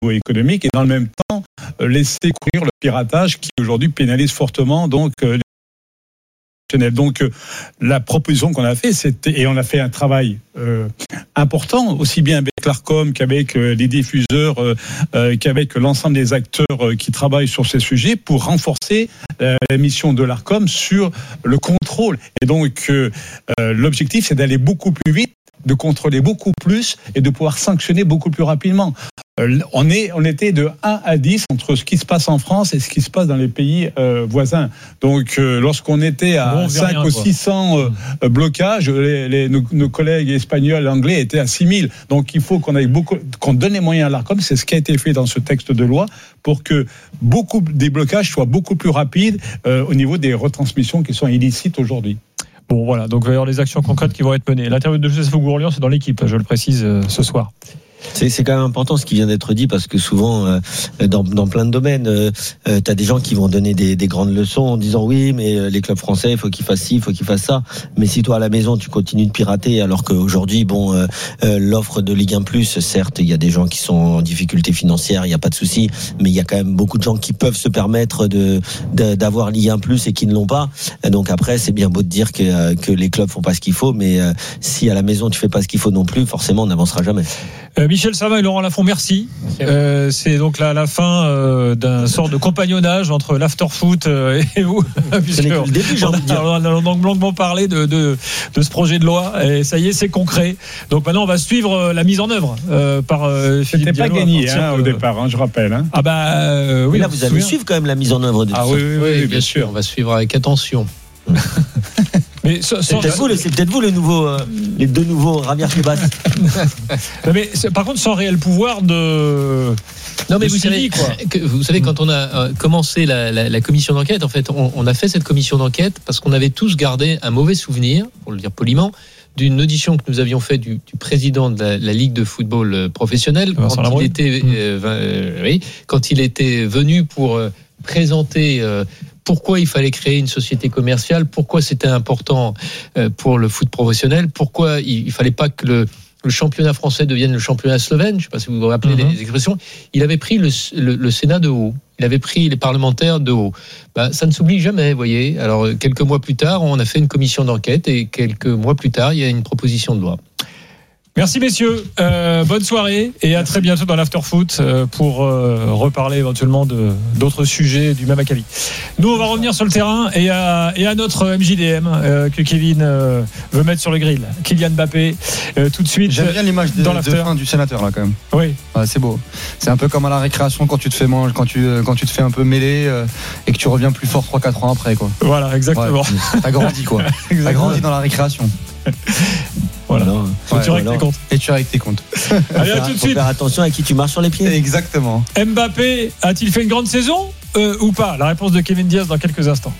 économique et dans le même temps laisser courir le piratage qui aujourd'hui pénalise fortement donc donc la proposition qu'on a fait, et on a fait un travail important, aussi bien avec l'Arcom qu'avec les diffuseurs, qu'avec l'ensemble des acteurs qui travaillent sur ces sujets pour renforcer la mission de l'Arcom sur le contrôle. Et donc l'objectif, c'est d'aller beaucoup plus vite, de contrôler beaucoup plus et de pouvoir sanctionner beaucoup plus rapidement. On était de 1 à 10 entre ce qui se passe en France et ce qui se passe dans les pays voisins. Donc, lorsqu'on était à 5 ou 600 blocages, nos collègues espagnols et anglais étaient à 6000. Donc, il faut qu'on donne les moyens à l'Arcom. C'est ce qui a été fait dans ce texte de loi pour que beaucoup des blocages soient beaucoup plus rapides au niveau des retransmissions qui sont illicites aujourd'hui. Bon, voilà, donc il va y avoir les actions concrètes qui vont être menées. L'interview de Joseph Gourlian, c'est dans l'équipe, je le précise ce soir. C'est quand même important ce qui vient d'être dit parce que souvent dans plein de domaines t'as des gens qui vont donner des grandes leçons en disant oui mais les clubs français il faut qu'ils fassent ci, il faut qu'ils fassent ça, mais si toi à la maison tu continues de pirater alors qu'aujourd'hui l'offre de Ligue 1+, certes il y a des gens qui sont en difficulté financière, il n'y a pas de souci, mais il y a quand même beaucoup de gens qui peuvent se permettre d'avoir Ligue 1+ et qui ne l'ont pas, donc après c'est bien beau de dire que les clubs font pas ce qu'il faut, mais si à la maison tu fais pas ce qu'il faut non plus, forcément on n'avancera jamais. Michel Savin et Laurent Lafont, merci. C'est donc la fin d'un sort de compagnonnage entre l'afterfoot et vous. C'est le début, j'ai envie de dire. On a longuement parlé de ce projet de loi et ça y est, c'est concret. Donc maintenant, on va suivre la mise en œuvre par Philippe C'était Diallo. Pas gagné au départ, je rappelle. Ah bah oui. Là, vous allez suivre quand même la mise en œuvre de tout ça. Oui, bien sûr. On va suivre avec attention. Mais c'est peut-être vous les deux nouveaux Javier Tebas. Mais par contre sans réel pouvoir de. Non mais vous savez quand on a commencé la commission d'enquête, en fait on a fait cette commission d'enquête parce qu'on avait tous gardé un mauvais souvenir, pour le dire poliment, d'une audition que nous avions fait du président de la Ligue de football professionnel quand il était venu pour présenter pourquoi il fallait créer une société commerciale, pourquoi c'était important pour le foot professionnel, pourquoi il fallait pas que le championnat français devienne le championnat slovène, je ne sais pas si vous vous rappelez les expressions. Il avait pris le Sénat de haut, il avait pris les parlementaires de haut. Ça ne s'oublie jamais, vous voyez. Alors quelques mois plus tard, on a fait une commission d'enquête et quelques mois plus tard, il y a une proposition de loi. Merci messieurs, bonne soirée et à très bientôt dans l'Afterfoot pour reparler éventuellement d'autres sujets du même acabit. Nous on va revenir sur le terrain et à notre MJDM que Kevin veut mettre sur le grill. Kylian Mbappé tout de suite. J'aime bien l'image de fin du sénateur là quand même. Oui. Ouais, c'est beau. C'est un peu comme à la récréation quand tu te fais quand tu te fais un peu mêler et que tu reviens plus fort 3-4 ans après quoi. Voilà exactement. Ouais, t'as grandi quoi. T'as grandi dans la récréation. Voilà. Et tu règles tes comptes. Allez, à tout de suite. Faut faire attention à qui tu marches sur les pieds. Exactement. Mbappé a-t-il fait une grande saison ou pas? La réponse de Kevin Diaz dans quelques instants.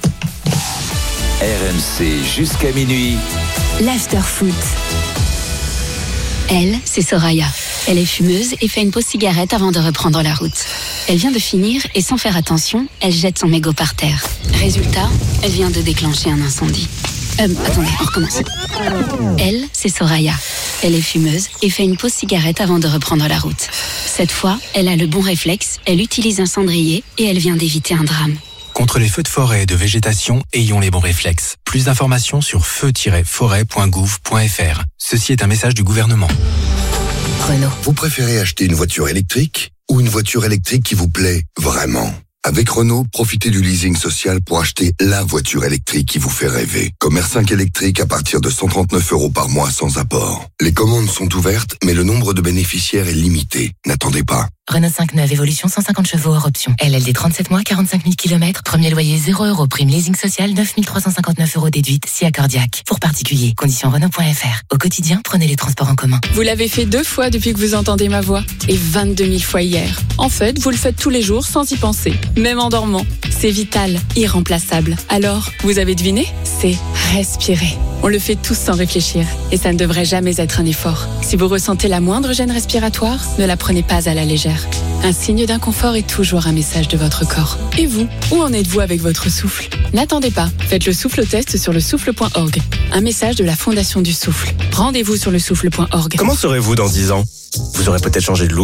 RMC jusqu'à minuit. L'Afterfoot. Elle, c'est Soraya. Elle est fumeuse et fait une pause cigarette avant de reprendre la route. Elle vient de finir et sans faire attention, elle jette son mégot par terre. Résultat, elle vient de déclencher un incendie. Attendez, on recommence. Elle, c'est Soraya. Elle est fumeuse et fait une pause cigarette avant de reprendre la route. Cette fois, elle a le bon réflexe, elle utilise un cendrier et elle vient d'éviter un drame. Contre les feux de forêt et de végétation, ayons les bons réflexes. Plus d'informations sur feu-forêt.gouv.fr. Ceci est un message du gouvernement. Renault. Vous préférez acheter une voiture électrique ou une voiture électrique qui vous plaît vraiment ? Avec Renault, profitez du leasing social pour acheter la voiture électrique qui vous fait rêver. Comme R5 électrique à partir de 139 € par mois sans apport. Les commandes sont ouvertes, mais le nombre de bénéficiaires est limité. N'attendez pas. Renault 5 neuve, évolution 150 chevaux hors option. LLD 37 mois, 45 000 km. Premier loyer 0 €. Prime leasing social 9 359 € déduite si accordiaque. Pour particuliers, conditions Renault.fr. Au quotidien, prenez les transports en commun. Vous l'avez fait 2 fois depuis que vous entendez ma voix. Et 22 000 fois hier. En fait, vous le faites tous les jours sans y penser. Même en dormant. C'est vital, irremplaçable. Alors, vous avez deviné ? C'est respirer. On le fait tous sans réfléchir. Et ça ne devrait jamais être un effort. Si vous ressentez la moindre gêne respiratoire, ne la prenez pas à la légère. Un signe d'inconfort est toujours un message de votre corps. Et vous, où en êtes-vous avec votre souffle ? N'attendez pas, faites le souffle-test sur le souffle.org. Un message de la Fondation du Souffle. Rendez-vous sur le souffle.org. Comment serez-vous dans 10 ans ? Vous aurez peut-être changé de look,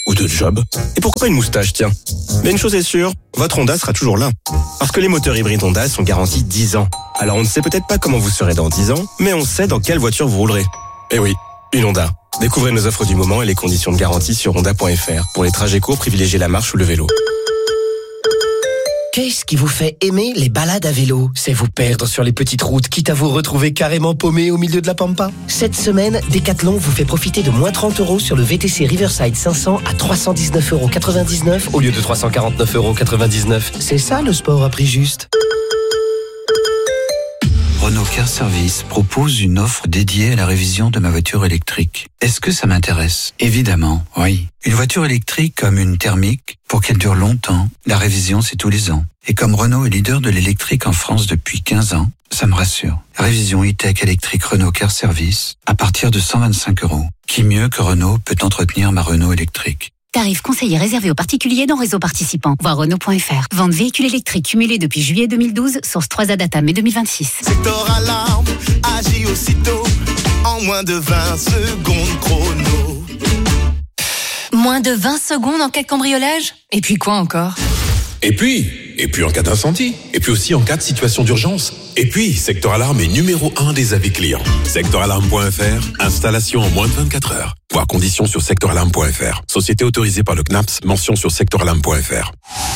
ou de job. Et pourquoi pas une moustache, tiens. Mais une chose est sûre, votre Honda sera toujours là. Parce que les moteurs hybrides Honda sont garantis 10 ans. Alors on ne sait peut-être pas comment vous serez dans 10 ans, mais on sait dans quelle voiture vous roulerez. Eh oui, une Honda. Découvrez nos offres du moment et les conditions de garantie sur honda.fr. Pour les trajets courts, privilégiez la marche ou le vélo. Qu'est-ce qui vous fait aimer les balades à vélo? C'est vous perdre sur les petites routes, quitte à vous retrouver carrément paumé au milieu de la pampa. Cette semaine, Decathlon vous fait profiter de moins 30 € sur le VTC Riverside 500 à 319,99 € au lieu de 349,99 €. C'est ça le sport à prix juste. Renault Car Service propose une offre dédiée à la révision de ma voiture électrique. Est-ce que ça m'intéresse? Évidemment, oui. Une voiture électrique comme une thermique, pour qu'elle dure longtemps, la révision c'est tous les ans. Et comme Renault est leader de l'électrique en France depuis 15 ans, ça me rassure. Révision e-tech électrique Renault Car Service à partir de 125 €. Qui mieux que Renault peut entretenir ma Renault électrique? Tarif conseillé réservé aux particuliers dans réseau participant. Voir Renault.fr. Vente véhicules électriques cumulés depuis juillet 2012. Source 3A Data mai 2026. Secteur Alarme agit aussitôt en moins de 20 secondes chrono. Moins de 20 secondes en cas de cambriolage? Et puis quoi encore? Et puis en cas d'incendie. Et puis aussi en cas de situation d'urgence. Et puis, Secteur Alarme est numéro 1 des avis clients. Secteuralarme.fr, installation en moins de 24 heures. Voir conditions sur secteuralarme.fr. Société autorisée par le CNAPS, mention sur secteuralarme.fr.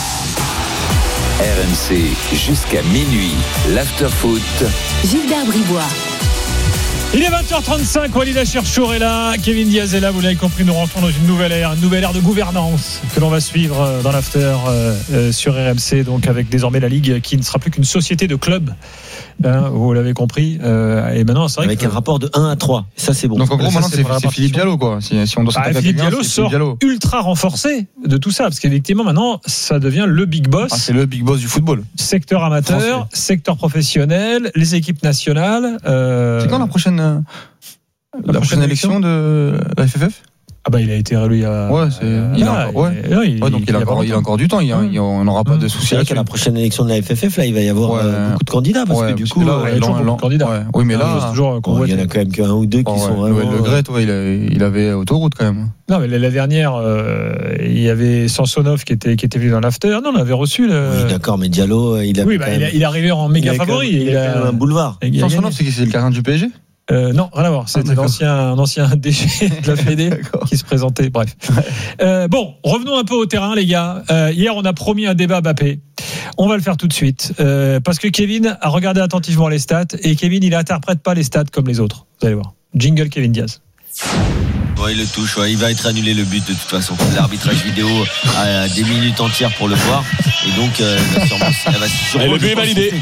RMC, jusqu'à minuit, l'after-foot. Gilbert Bribois. Il est 20h35, Walid Acharchour est là, Kevin Diaz est là, vous l'avez compris, nous rentrons dans une nouvelle ère de gouvernance que l'on va suivre dans l'after sur RMC, donc avec désormais la Ligue qui ne sera plus qu'une société de clubs, vous l'avez compris, et maintenant c'est vrai avec un rapport de 1 à 3, ça c'est bon. Donc en gros maintenant c'est Philippe Diallo quoi, si on doit s'attaquer à Philippe Diallo sort ultra renforcé de tout ça, parce qu'effectivement maintenant ça devient le big boss. C'est le big boss du football. Secteur amateur, français. Secteur professionnel, les équipes nationales. C'est quand la prochaine élection de la FFF? Ah bah il a été réélu il y a... donc il a encore du temps, on n'aura pas de soucis. C'est vrai qu'à la prochaine élection de la FFF là il va y avoir beaucoup de candidats parce que du coup là, il y a toujours beaucoup de candidats. Oui mais là il y en a quand même qu'un ou deux qui sont vraiment... Le Gret il avait autoroute quand même. Non mais la dernière il y avait Sansonov qui était venu dans l'after. Non, on avait reçu Oui d'accord, mais Diallo il est arrivé en méga favori, il a un boulevard. Sansonov c'est le gardien du PSG? Non, rien à voir. C'était un ancien DG de la Fédé qui se présentait. Bref. Bon, revenons un peu au terrain, les gars. Hier, on a promis un débat Mbappé. On va le faire tout de suite. Parce que Kevin a regardé attentivement les stats. Et Kevin, il n'interprète pas les stats comme les autres. Vous allez voir. Jingle Kevin Diaz. Il le touche, il va être annulé le but de toute façon. L'arbitrage vidéo a des minutes entières pour le voir. Et donc, elle va sûrement. Le but est validé.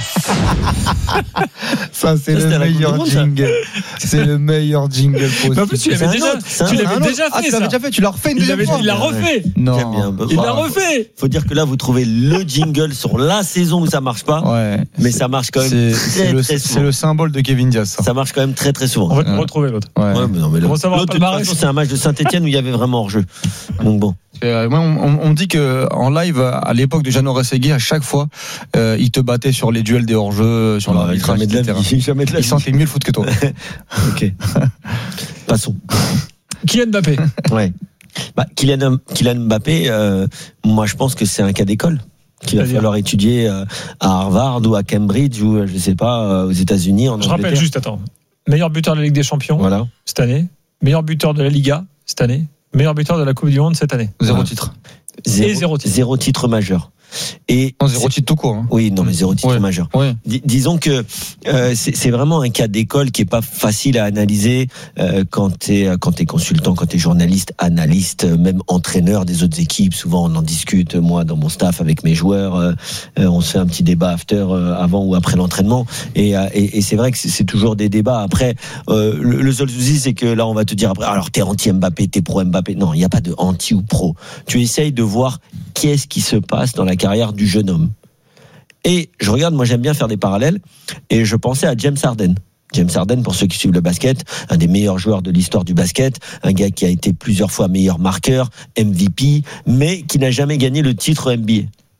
Ça, c'est le meilleur jingle. C'est le meilleur jingle possible. En plus, tu l'avais déjà fait. Tu l'avais déjà fait, tu l'as refait une deuxième fois. Il l'a refait. Non. Il l'a refait. Faut dire que là, vous trouvez le jingle sur la saison où ça marche pas. Ouais. Mais ça marche quand même très souvent. C'est le symbole de Kevin Diaz. Ça marche quand même très très souvent. On va te retrouver l'autre. Ouais, mais non, mais l'autre, c'est un match de Saint-Etienne où il y avait vraiment hors-jeu. Donc bon. Moi, on dit que en live à l'époque de Jeannot Rességuier, à chaque fois, il te battait sur les duels des hors-jeux, sur l'arbitrage, etc. Il sentait mieux le foot que toi. Ok. Passons. Kylian Mbappé. Ouais. Kylian Mbappé, moi je pense que c'est un cas d'école qu'il va falloir étudier à Harvard ou à Cambridge ou je sais pas aux États-Unis. Je rappelle juste, meilleur buteur de la Ligue des Champions cette année, meilleur buteur de la Liga cette année, meilleur buteur de la Coupe du Monde cette année. Zéro titre. Zéro titre majeur. Et zéro titre tout court. Oui, non, mais zéro titre majeur. Ouais. Disons que c'est vraiment un cas d'école qui est pas facile à analyser quand t'es consultant, quand t'es journaliste, analyste, même entraîneur des autres équipes. Souvent, on en discute. Moi, dans mon staff, avec mes joueurs, on se fait un petit débat after, avant ou après l'entraînement. Et c'est vrai que c'est toujours des débats. Après, le seul souci, c'est que là, on va te dire après, alors t'es anti-Mbappé, t'es pro-Mbappé. Non, il n'y a pas de anti ou pro. Tu essayes de voir qu'est-ce qui se passe dans la carrière du jeune homme. Et je regarde, moi j'aime bien faire des parallèles, et je pensais à James Harden. James Harden, pour ceux qui suivent le basket, un des meilleurs joueurs de l'histoire du basket, un gars qui a été plusieurs fois meilleur marqueur, MVP, mais qui n'a jamais gagné le titre NBA.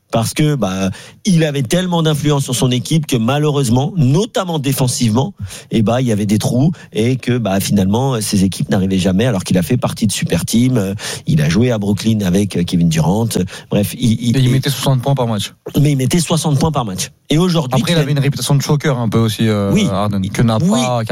Parce que il avait tellement d'influence sur son équipe que malheureusement, notamment défensivement, il y avait des trous et que finalement ses équipes n'arrivaient jamais, alors qu'il a fait partie de Super Team. Il a joué à Brooklyn avec Kevin Durant. Bref, il mettait 60 points par match. Mais il mettait 60 points par match. Et aujourd'hui, après, il avait une réputation de choker un peu aussi. Harden, que n'a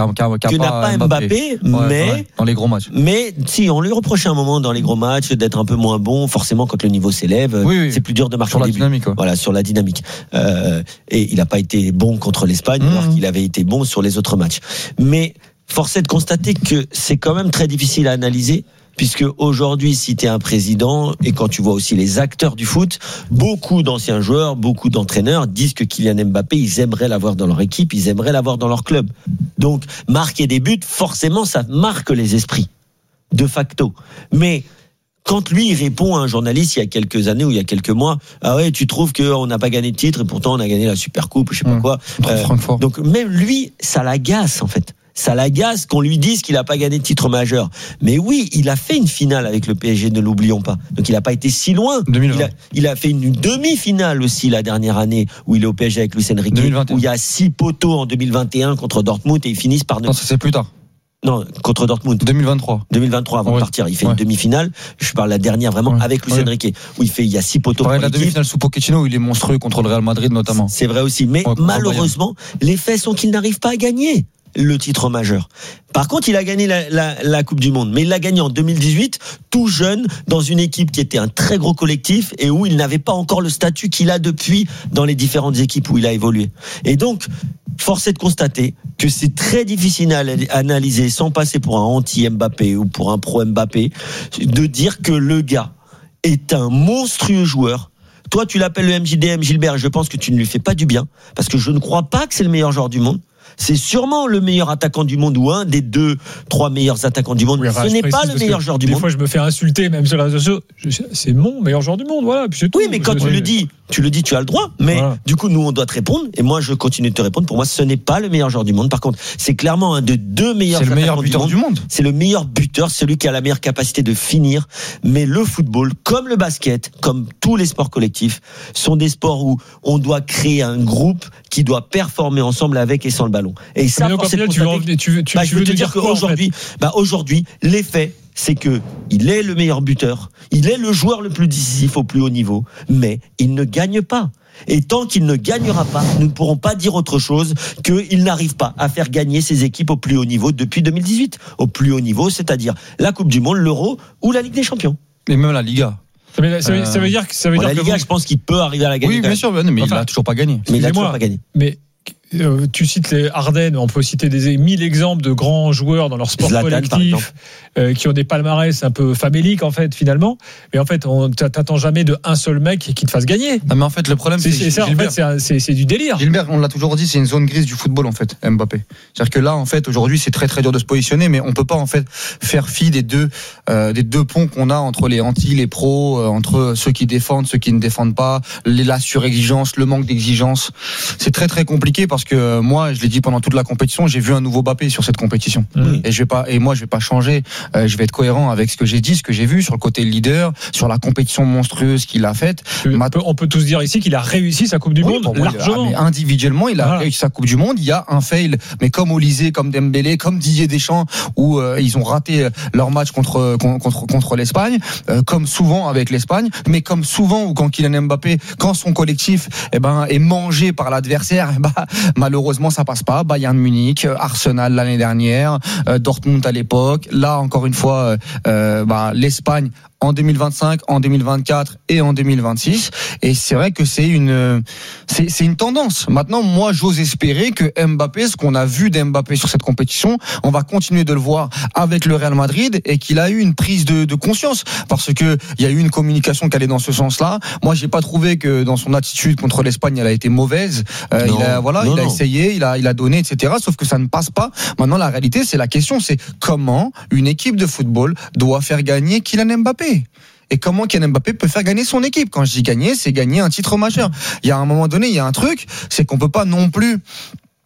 pas Mbappé, mais dans les gros matchs. Mais si on lui reprochait un moment dans les gros matchs d'être un peu moins bon, forcément quand le niveau s'élève, c'est plus dur de marquer sur la dynamique. Voilà, sur la dynamique. Et il n'a pas été bon contre l'Espagne, alors qu'il avait été bon sur les autres matchs. Mais force est de constater que c'est quand même très difficile à analyser. Puisque aujourd'hui, si tu es un président, et quand tu vois aussi les acteurs du foot, beaucoup d'anciens joueurs, beaucoup d'entraîneurs disent que Kylian Mbappé, ils aimeraient l'avoir dans leur équipe, ils aimeraient l'avoir dans leur club. Donc, marquer des buts, forcément, ça marque les esprits, de facto. Mais quand lui, il répond à un journaliste il y a quelques années ou il y a quelques mois, ah ouais, tu trouves qu'on n'a pas gagné de titre et pourtant on a gagné la Supercoupe, je sais pas quoi. Donc même lui, ça l'agace en fait. Ça l'agace qu'on lui dise qu'il n'a pas gagné de titre majeur. Mais oui, il a fait une finale avec le PSG, ne l'oublions pas. Donc il n'a pas été si loin. Il a fait une demi-finale aussi la dernière année où il est au PSG avec Luis Enrique, 2021. Où il y a 6 poteaux en 2021 contre Dortmund et ils finissent par... Non, ça c'est plus tard. Non, contre Dortmund. 2023 avant de partir. Il fait une demi-finale. Je parle la dernière vraiment avec Luis Enrique. Où il y a 6 poteaux. Pareil, la demi-finale sous Pochettino où il est monstrueux contre le Real Madrid notamment. C'est vrai aussi. Mais malheureusement, les faits sont qu'il n'arrive pas à gagner le titre majeur. Par contre, il a gagné la Coupe du Monde, mais il l'a gagné en 2018, tout jeune, dans une équipe qui était un très gros collectif et où il n'avait pas encore le statut qu'il a depuis dans les différentes équipes où il a évolué. Et donc, force est de constater que c'est très difficile à analyser sans passer pour un anti-Mbappé ou pour un pro-Mbappé, de dire que le gars est un monstrueux joueur. Toi, tu l'appelles le MJDM, Gilbert, je pense que tu ne lui fais pas du bien, parce que je ne crois pas que c'est le meilleur joueur du monde. C'est sûrement le meilleur attaquant du monde ou un des 2-3 meilleurs attaquants du monde. Ce n'est pas le meilleur joueur du monde. Des fois, je me fais insulter, même sur les réseaux sociaux. C'est mon meilleur joueur du monde, voilà. Puis c'est tout. Oui, mais quand tu le dis, tu as le droit. Mais du coup, nous, on doit te répondre. Et moi, je continue de te répondre. Pour moi, ce n'est pas le meilleur joueur du monde. Par contre, c'est clairement un des 2 meilleurs attaquants du monde. C'est le meilleur buteur du monde. C'est le meilleur buteur, celui qui a la meilleure capacité de finir. Mais le football, comme le basket, comme tous les sports collectifs, sont des sports où on doit créer un groupe qui doit performer ensemble avec et sans le ballon. Et ça, tu veux te dire qu'aujourd'hui, aujourd'hui, les faits, c'est que il est le meilleur buteur, il est le joueur le plus décisif au plus haut niveau, mais il ne gagne pas. Et tant qu'il ne gagnera pas, nous ne pourrons pas dire autre chose qu'il n'arrive pas à faire gagner ses équipes au plus haut niveau depuis 2018. Au plus haut niveau, c'est-à-dire la Coupe du Monde, l'Euro ou la Ligue des Champions. Et même la Liga. Ça veut dire que la Liga, je pense qu'il peut arriver à la gagner. Oui, bien sûr, mais il n'a toujours pas gagné. Mais il n'a toujours pas gagné. Mais tu cites les Ardennes, on peut citer des 1000 exemples de grands joueurs dans leur sport collectif qui ont des palmarès un peu faméliques en fait finalement, mais en fait on t'attend jamais de un seul mec qui te fasse gagner. Non, mais en fait le problème c'est ça, Gilbert, en fait, c'est du délire. Gilbert, on l'a toujours dit, c'est une zone grise du football en fait, Mbappé. C'est-à-dire que là en fait aujourd'hui c'est très très dur de se positionner, mais on peut pas en fait faire fi des deux ponts qu'on a entre les anti, les pros, entre ceux qui défendent, ceux qui ne défendent pas, la surexigence, le manque d'exigence. C'est très très compliqué parce que moi je l'ai dit pendant toute la compétition, j'ai vu un nouveau Mbappé sur cette compétition. Et je vais pas changer. Je vais être cohérent avec ce que j'ai dit, ce que j'ai vu sur le côté leader, sur la compétition monstrueuse qu'il a faite. On peut tous dire ici qu'il a réussi sa Coupe du Monde largement. Mais individuellement, il a réussi sa Coupe du Monde. Il y a un fail, mais comme Olysée, comme Dembélé, comme Didier Deschamps, où ils ont raté leur match contre l'Espagne, comme souvent avec l'Espagne, mais comme souvent où quand Kylian Mbappé, quand son collectif est mangé par l'adversaire, malheureusement ça passe pas. Bayern Munich, Arsenal l'année dernière, Dortmund à l'époque. Là encore une fois, l'Espagne en 2025, en 2024 et en 2026. Et c'est vrai que c'est une tendance. Maintenant, moi, j'ose espérer que Mbappé, ce qu'on a vu d'Mbappé sur cette compétition, on va continuer de le voir avec le Real Madrid et qu'il a eu une prise de conscience parce que il y a eu une communication qui allait dans ce sens-là. Moi, j'ai pas trouvé que dans son attitude contre l'Espagne, elle a été mauvaise. Il a essayé, il a donné, etc. Sauf que ça ne passe pas. Maintenant, la réalité, c'est la question, c'est comment une équipe de football doit faire gagner Kylian Mbappé. Et comment Kylian Mbappé peut faire gagner son équipe. Quand je dis gagner, c'est gagner un titre majeur. Il y a un moment donné, il y a un truc, c'est qu'on peut pas non plus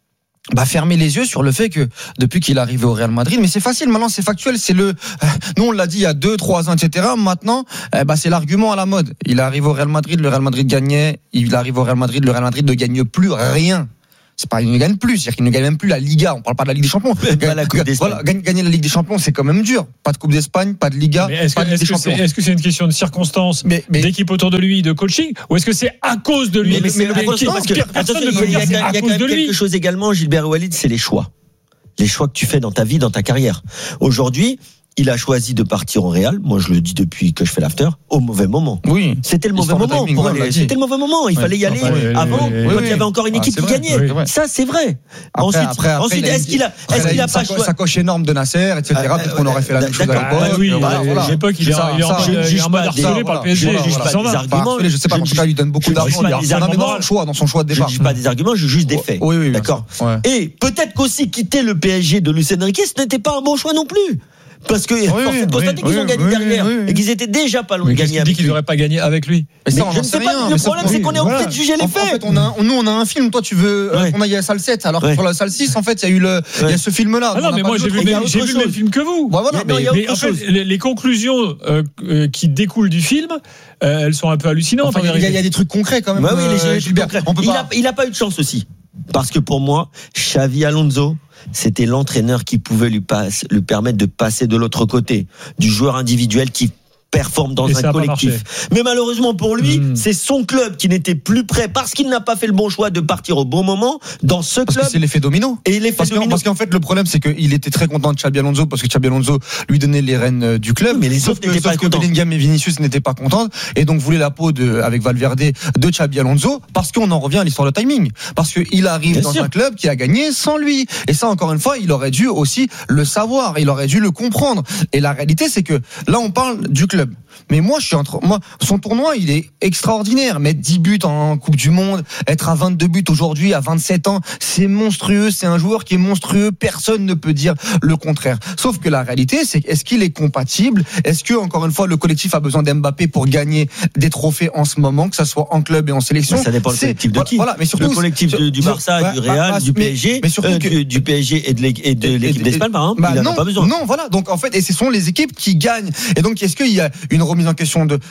fermer les yeux sur le fait que depuis qu'il est arrivé au Real Madrid, mais c'est facile maintenant, c'est factuel, nous on l'a dit il y a 2-3 ans, etc. Maintenant, c'est l'argument à la mode. Il arrive au Real Madrid, le Real Madrid gagnait. Il arrive au Real Madrid, le Real Madrid ne gagne plus rien. C'est pas, il ne gagne plus, c'est-à-dire qu'il ne gagne même plus la Liga. On parle pas de la Ligue des Champions. Gagner la Ligue des Champions, c'est quand même dur. Pas de Coupe d'Espagne, pas de Liga, pas de Ligue des Champions. Est-ce que c'est une question de circonstances, d'équipe autour de lui, de coaching, ou est-ce que c'est à cause de lui? Mais parce que personne ne il peut y dire a c'est à quand cause même de lui. quelque chose également, Gilbert Walid, c'est les choix. Les choix que tu fais dans ta vie, dans ta carrière. Aujourd'hui, il a choisi de partir au Real. Moi, je le dis depuis que je fais l'after, au mauvais moment. Oui. C'était le mauvais moment pour aller. C'était le mauvais moment. Il fallait y aller avant, quand il y avait encore une équipe qui gagnait. Ça, c'est vrai. Ensuite, est-ce qu'il a pas choisi sa coche énorme de Nasser, etc. Peut-être qu'on aurait fait la même chose à l'époque. Oui, à l'époque, il est en mode harcelé par le PSG. Je juge pas des arguments. Je sais pas. En tout cas, il lui donne beaucoup d'argent. Il a énormément de choix dans son choix de départ. Je juge pas des arguments, je juge des faits. Oui, d'accord. Et peut-être qu'aussi quitter le PSG de Luis Enrique, ce n'était pas un bon choix non plus. Parce que force est de constater qu'ils ont gagné derrière et qu'ils étaient déjà pas loin de gagner. Qui dit qu'ils n'auraient pas gagné avec lui? Mais je ne sais pas. Le problème, c'est qu'on est en train de juger les faits. En fait, on a un film. Toi, tu veux qu'on aille à la salle 7, alors que sur la salle 6, en fait, il y a ce film-là. Ah non, mais moi, j'ai vu le même film que vous. Mais en fait, les conclusions qui découlent du film, elles sont un peu hallucinantes. Il y a des trucs concrets quand même. Gilbert, il a pas eu de chance aussi. Parce que pour moi, Xavi Alonso, c'était l'entraîneur qui pouvait lui permettre de passer de l'autre côté, du joueur individuel qui performe dans un collectif. Mais malheureusement pour lui, c'est son club qui n'était plus prêt parce qu'il n'a pas fait le bon choix de partir au bon moment dans ce club. Parce que c'est l'effet domino. Et l'effet domino. Parce qu'en fait, le problème, c'est qu'il était très content de Xabi Alonso parce que Xabi Alonso lui donnait les rênes du club. Mais les autres n'étaient pas contents. Bellingham et Vinicius n'étaient pas contents et donc voulaient la peau avec Valverde de Xabi Alonso parce qu'on en revient à l'histoire de timing. Parce qu'il arrive dans un club qui a gagné sans lui. Et ça, encore une fois, il aurait dû aussi le savoir. Il aurait dû le comprendre. Et la réalité, c'est que là, on parle du club. Mais moi, son tournoi, il est extraordinaire. Mettre 10 buts en Coupe du Monde, être à 22 buts aujourd'hui, à 27 ans, c'est monstrueux. C'est un joueur qui est monstrueux. Personne ne peut dire le contraire. Sauf que la réalité, c'est est-ce qu'il est compatible? Est-ce que, encore une fois, le collectif a besoin d'Mbappé pour gagner des trophées en ce moment, que ça soit en club et en sélection? Ça dépend du collectif de qui? Mais surtout, le collectif du Barça, du Real, du PSG, du PSG et de l'équipe d'Espagne, par exemple. Il n'en a pas besoin. Non, voilà. Donc, en fait, et ce sont les équipes qui gagnent. Et donc, est-ce qu'il y a une remise en question de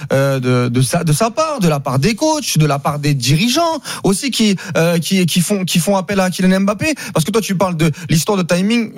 sa part, de la part des coachs, de la part des dirigeants aussi qui font appel à Kylian Mbappé? Parce que toi, tu parles de l'histoire de timing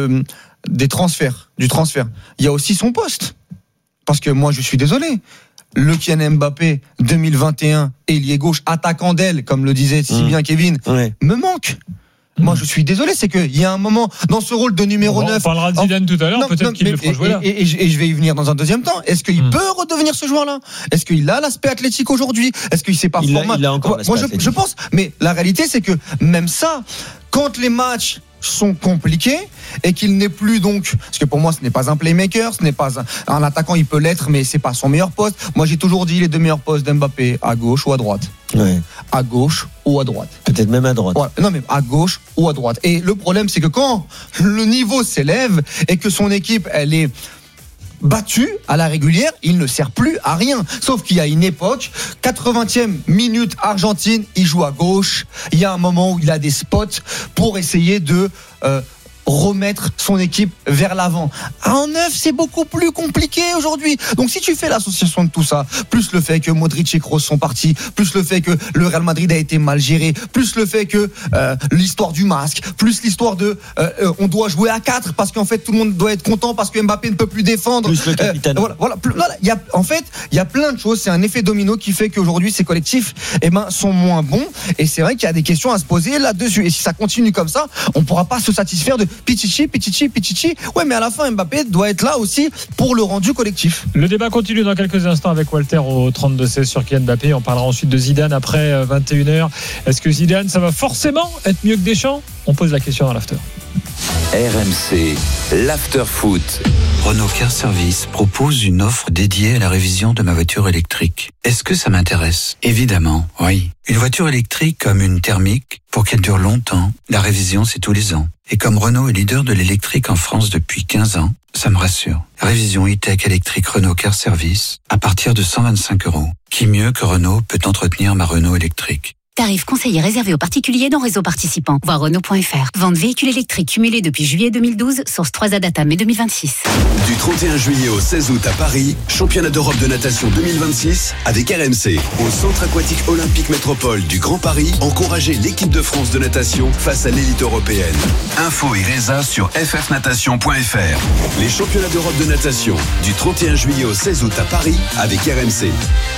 du transfert. Il y a aussi son poste. Parce que moi, je suis désolé. Le Kylian Mbappé 2021, ailier gauche, attaquant d'aile, comme le disait si bien Kevin, me manque. Moi, je suis désolé, c'est qu'il y a un moment, dans ce rôle de numéro 9. On parlera de Zidane tout à l'heure, peut-être qu'il le fera jouer là. Et je vais y venir dans un deuxième temps. Est-ce qu'il peut redevenir ce joueur-là? Est-ce qu'il a l'aspect athlétique aujourd'hui? Est-ce qu'il sait pas format? Il a encore moi, je pense. Mais la réalité, c'est que même ça, quand les matchs sont compliqués et qu'il n'est plus donc, parce que pour moi ce n'est pas un playmaker, ce n'est pas un attaquant, il peut l'être mais c'est pas son meilleur poste. Moi j'ai toujours dit les deux meilleurs postes d'Mbappé, à gauche ou à droite. À gauche ou à droite. Peut-être même à droite. Non mais à gauche ou à droite. Et le problème c'est que quand le niveau s'élève et que son équipe elle est battu à la régulière, il ne sert plus à rien. Sauf qu'il y a une époque, 80e minute Argentine, il joue à gauche. Il y a un moment où il a des spots pour essayer de remettre son équipe vers l'avant. En 9, c'est beaucoup plus compliqué aujourd'hui. Donc si tu fais l'association de tout ça, plus le fait que Modric et Kroos sont partis, plus le fait que le Real Madrid a été mal géré, plus le fait que l'histoire du masque, plus l'histoire de on doit jouer à 4 parce qu'en fait tout le monde doit être content parce que Mbappé ne peut plus défendre. Plus le capitaine. Voilà. Il y a plein de choses. C'est un effet domino qui fait qu'aujourd'hui ces collectifs sont moins bons. Et c'est vrai qu'il y a des questions à se poser là-dessus. Et si ça continue comme ça, on ne pourra pas se satisfaire de Pichichi. Ouais, mais à la fin, Mbappé doit être là aussi pour le rendu collectif. Le débat continue dans quelques instants avec Walter au 32-16 sur Kylian Mbappé. On parlera ensuite de Zidane après 21h. Est-ce que Zidane, ça va forcément être mieux que Deschamps? On pose la question dans l'after. RMC, l'after foot. Renault Car Service propose une offre dédiée à la révision de ma voiture électrique. Est-ce que ça m'intéresse? Évidemment, oui. Une voiture électrique comme une thermique, pour qu'elle dure longtemps, la révision c'est tous les ans. Et comme Renault est leader de l'électrique en France depuis 15 ans, ça me rassure. Révision e-tech électrique Renault Car Service à partir de 125 €. Qui mieux que Renault peut entretenir ma Renault électrique? Tarif conseillé réservé aux particuliers dans réseau participant. Voir Renault.fr. Vente véhicules électriques cumulés depuis juillet 2012, source 3A Data mai 2026. Du 31 juillet au 16 août à Paris, championnat d'Europe de natation 2026 avec RMC. Au Centre aquatique olympique métropole du Grand Paris, encouragez l'équipe de France de natation face à l'élite européenne. Info et résa sur ffnatation.fr. Les championnats d'Europe de natation du 31 juillet au 16 août à Paris avec RMC.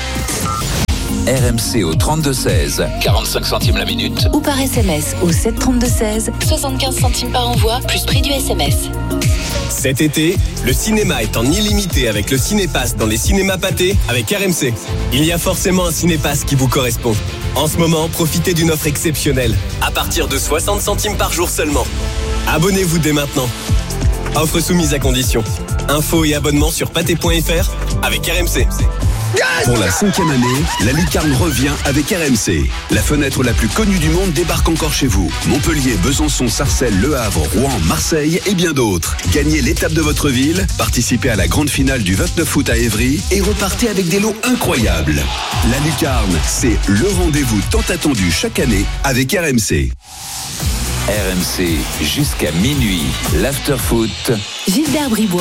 RMC au 32-16, 45 centimes la minute. Ou par SMS au 732-16, 75 centimes par envoi, plus prix du SMS. Cet été, le cinéma est en illimité avec le Cinépass dans les cinémas pâtés avec RMC. Il y a forcément un Cinépass qui vous correspond. En ce moment, profitez d'une offre exceptionnelle, à partir de 60 centimes par jour seulement. Abonnez-vous dès maintenant. Offre soumise à condition. Infos et abonnements sur pâté.fr avec RMC. Pour la 5e année, la lucarne revient avec RMC. La fenêtre la plus connue du monde débarque encore chez vous. Montpellier, Besançon, Sarcelles, Le Havre, Rouen, Marseille et bien d'autres. Gagnez l'étape de votre ville, participez à la grande finale du 29 août à Évry et repartez avec des lots incroyables. La lucarne, c'est le rendez-vous tant attendu chaque année avec RMC. RMC jusqu'à minuit. L'after-foot. Gilbert Bribois.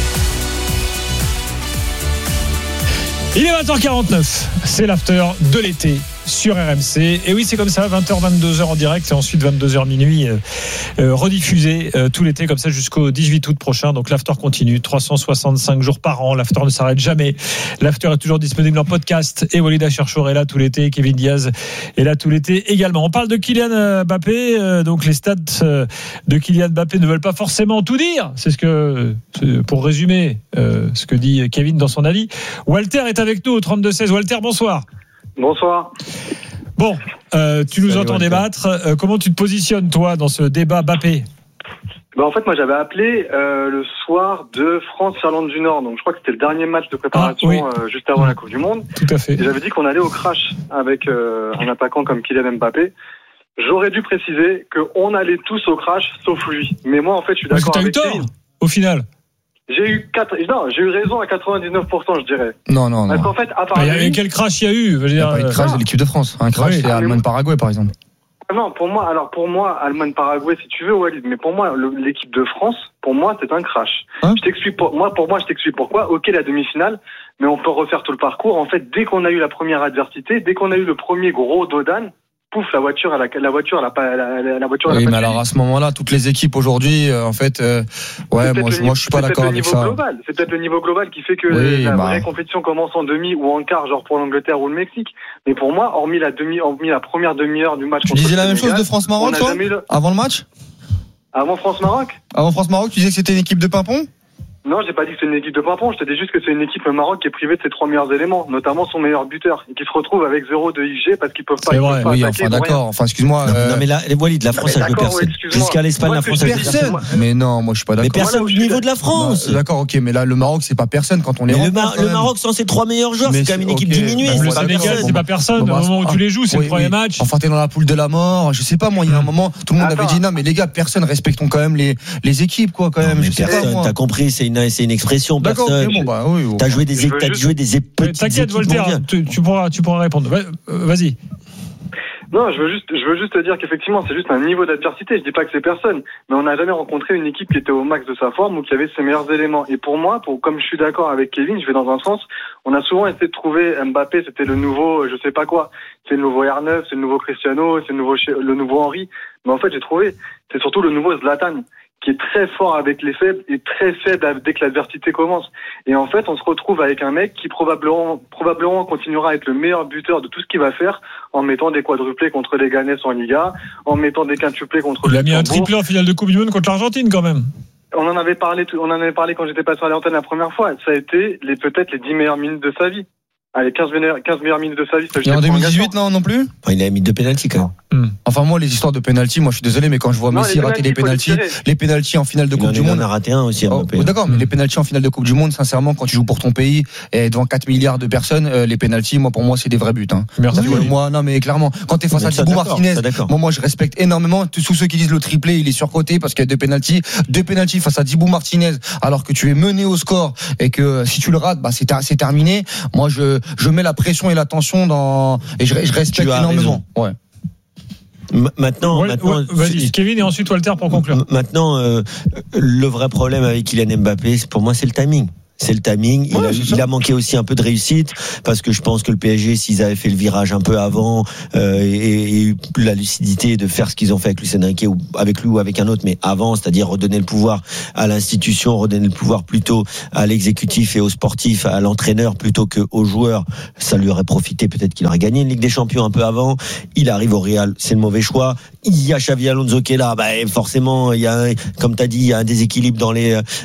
Il est 20h49, c'est l'after de l'été sur RMC. Et oui, c'est comme ça, 20h, 22h en direct et ensuite 22h minuit rediffusé tout l'été comme ça jusqu'au 18 août prochain. Donc l'after continue, 365 jours par an, l'after ne s'arrête jamais. L'after est toujours disponible en podcast et Walid Acharchour est là tout l'été, Kevin Diaz est là tout l'été également. On parle de Kylian Mbappé, donc les stats de Kylian Mbappé ne veulent pas forcément tout dire. C'est ce que, pour résumer ce que dit Kevin dans son avis. Walter est avec nous au 32-16. Walter, bonsoir. Bonsoir. Bon, tu nous entends débattre. Comment tu te positionnes, toi, dans ce débat Mbappé ? En fait, moi, j'avais appelé le soir de France-Irlande du Nord. Donc, je crois que c'était le dernier match de préparation juste avant la Coupe du Monde. Tout à fait. Et j'avais dit qu'on allait au crash avec un attaquant comme Kylian Mbappé. J'aurais dû préciser qu'on allait tous au crash, sauf lui. Mais moi, en fait, je suis d'accord avec lui. Au final. J'ai eu raison à 99%, je dirais. Non. Parce qu'en fait, à part quel crash il y a eu? Il n'y a pas eu de crash de l'équipe de France. Un crash, c'est Allemagne-Paraguay, par exemple. Non, pour moi, Allemagne-Paraguay, si tu veux, Walid. Mais pour moi, l'équipe de France, pour moi, c'est un crash. Je t'explique je t'explique pourquoi. Ok, la demi-finale, mais on peut refaire tout le parcours. En fait, dès qu'on a eu la première adversité, dès qu'on a eu le premier gros dos d'âne, pouf, la voiture. Oui, mais alors à ce moment-là, toutes les équipes aujourd'hui, en fait, moi je suis pas d'accord avec ça. C'est peut-être le niveau global qui fait que la vraie compétition commence en demi ou en quart, genre pour l'Angleterre ou le Mexique. Mais pour moi, hormis la première demi-heure du match. Tu disais la même chose de France-Maroc, toi, avant le match? Avant France-Maroc? Avant France-Maroc, tu disais que c'était une équipe de pimpon? Non, j'ai pas dit que c'est une équipe de pimpon, je te dis juste que c'est une équipe Maroc qui est privée de ses 3 meilleurs éléments, notamment son meilleur buteur, et qui se retrouve avec 0 de XG parce qu'ils peuvent pas. C'est vrai, oui, enfin d'accord, excuse-moi. Non, mais là, Walid, la France a joué personne. Jusqu'à l'Espagne, la France a joué personne. Mais non, moi je suis pas d'accord. Mais personne au niveau de la France. D'accord, ok, mais là, le Maroc, c'est pas personne quand on les rencontre. Le Maroc, sans ses 3 meilleurs joueurs, c'est quand même une équipe diminuée. Le Sénégal, c'est pas personne. Au moment où tu les joues, c'est le premier match. Enfin, t'es dans la poule de la mort. Je sais pas, moi, il y a un moment, tout le monde avait dit non, mais les gars, personne, respectons quand même les équipes, quoi, quand même. T'as compris, c'est une expression. D'accord, oui. T'as joué des petites. T'inquiète, Voltaire, tu pourras répondre. Vas-y. Non, je veux juste te dire qu'effectivement, c'est juste un niveau d'adversité. Je dis pas que c'est personne, mais on n'a jamais rencontré une équipe qui était au max de sa forme ou qui avait ses meilleurs éléments. Et pour moi, comme je suis d'accord avec Kevin, je vais dans un sens. On a souvent essayé de trouver Mbappé, c'était le nouveau, je sais pas quoi. C'est le nouveau R9, c'est le nouveau Cristiano, c'est le nouveau Henry. Mais en fait, j'ai trouvé, c'est surtout le nouveau Zlatan, qui est très fort avec les faibles et très faible dès que l'adversité commence. Et en fait, on se retrouve avec un mec qui probablement continuera à être le meilleur buteur de tout ce qu'il va faire en mettant des quadruplés contre les Ghanais en Liga, en mettant des quintuplés contre Il a mis un triplé en finale de Coupe du Monde contre l'Argentine quand même. On en avait parlé quand j'étais passé à l'antenne la première fois. Ça a été peut-être les 10 meilleures minutes de sa vie. Allez, 15 meilleures minutes de sa vie. Et en 2018, non plus? Il a mis 2 pénaltys quand même. Enfin, moi, les histoires de pénalty, moi, je suis désolé, mais quand je vois Messi rater les pénaltys en finale de Coupe du Monde. Il en a raté un aussi. D'accord, mais les pénaltys en finale de Coupe du Monde, sincèrement, quand tu joues pour ton pays et devant 4 milliards de personnes, les pénaltys, pour moi, c'est des vrais buts. Merci. Moi, non, mais clairement, quand t'es face à Thibaut Martinez, moi, je respecte énormément tous ceux qui disent le triplé, il est surcoté parce qu'il y a 2 pénaltys face à Thibaut Martinez, alors que tu es mené au score et que si tu le rates, c'est terminé. Moi, je mets la pression et la tension et je respecte énormément. Ouais. Maintenant, vas-y, Kevin et ensuite Walter pour conclure. Maintenant, le vrai problème avec Kylian Mbappé, pour moi, c'est le timing. C'est le timing. Il a manqué aussi un peu de réussite parce que je pense que le PSG, s'ils avaient fait le virage un peu avant et eu la lucidité de faire ce qu'ils ont fait avec Luis Enrique ou avec lui ou avec un autre, mais avant, c'est-à-dire redonner le pouvoir à l'institution, redonner le pouvoir plutôt à l'exécutif et aux sportifs, à l'entraîneur plutôt que aux joueurs, ça lui aurait profité. Peut-être qu'il aurait gagné une Ligue des Champions un peu avant. Il arrive au Real, c'est le mauvais choix. Il y a Xavi Alonso qui est là, forcément, il y a, comme t'as dit, il y a un déséquilibre dans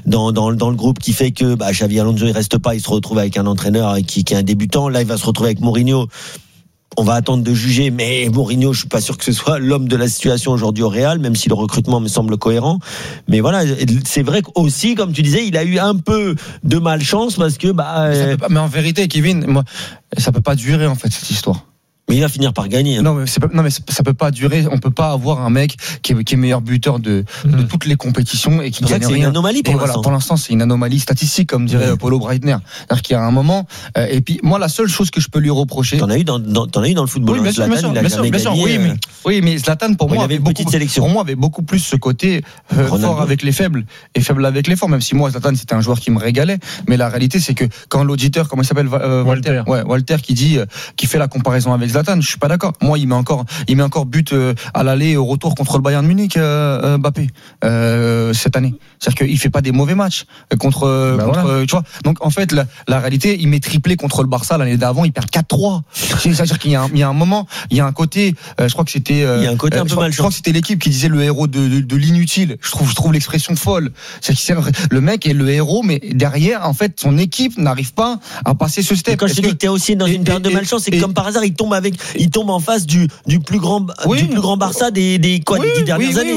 le groupe qui fait que Xavi Alonso il reste pas, il se retrouve avec un entraîneur qui est un débutant. Là, il va se retrouver avec Mourinho. On va attendre de juger, mais Mourinho, je suis pas sûr que ce soit l'homme de la situation aujourd'hui au Real, même si le recrutement me semble cohérent. Mais voilà, c'est vrai qu'aussi, comme tu disais, il a eu un peu de malchance parce que mais en vérité, Kevin, moi, ça peut pas durer en fait cette histoire. Mais il va finir par gagner. Non, mais ça peut pas durer. On peut pas avoir un mec qui est meilleur buteur de toutes les compétitions et qui gagne rien. C'est une anomalie pour l'instant. Pour l'instant, c'est une anomalie statistique, comme dirait Paulo Breitner. C'est-à-dire qu'il y a un moment. Et puis moi, la seule chose que je peux lui reprocher. T'en as eu dans le football. Oui, bien sûr, bien sûr. Oui, mais Zlatan pour moi avait beaucoup. Pour moi, avait beaucoup plus ce côté fort avec les faibles et faible avec les forts. Même si moi, Zlatan, c'était un joueur qui me régalait. Mais la réalité, c'est que quand l'auditeur, comment il s'appelle, Walter, qui fait la comparaison avec Zlatan, je suis pas d'accord. Moi, il met encore but à l'aller et au retour contre le Bayern Munich, Mbappé cette année. C'est-à-dire qu'il fait pas des mauvais matchs contre tu vois. Donc en fait, la réalité, il met triplé contre le Barça l'année d'avant, il perd 4-3. C'est-à-dire qu'il y a un moment, il y a un côté, je crois que c'était, il y a un côté un peu mal. Je crois que c'était l'équipe qui disait le héros de l'inutile. Je trouve l'expression folle. Le mec est le héros, mais derrière, en fait, son équipe n'arrive pas à passer ce step. Et quand je te dis que t'es aussi dans une période de malchance, c'est que comme par hasard, il tombe en face du plus grand Barça des 10 dernières années.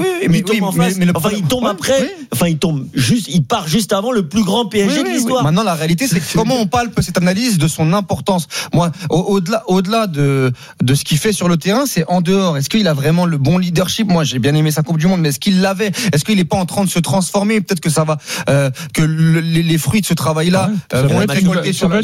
Il part juste avant le plus grand PSG de l'histoire. Maintenant, la réalité, c'est comment on palpe cette analyse de son importance. Moi, au-delà de ce qu'il fait sur le terrain, c'est en dehors. Est-ce qu'il a vraiment le bon leadership? Moi, j'ai bien aimé sa Coupe du Monde, mais est-ce qu'il l'avait? Est-ce qu'il n'est pas en train de se transformer? Peut-être que ça va, que les fruits de ce travail-là vont être récoltés sur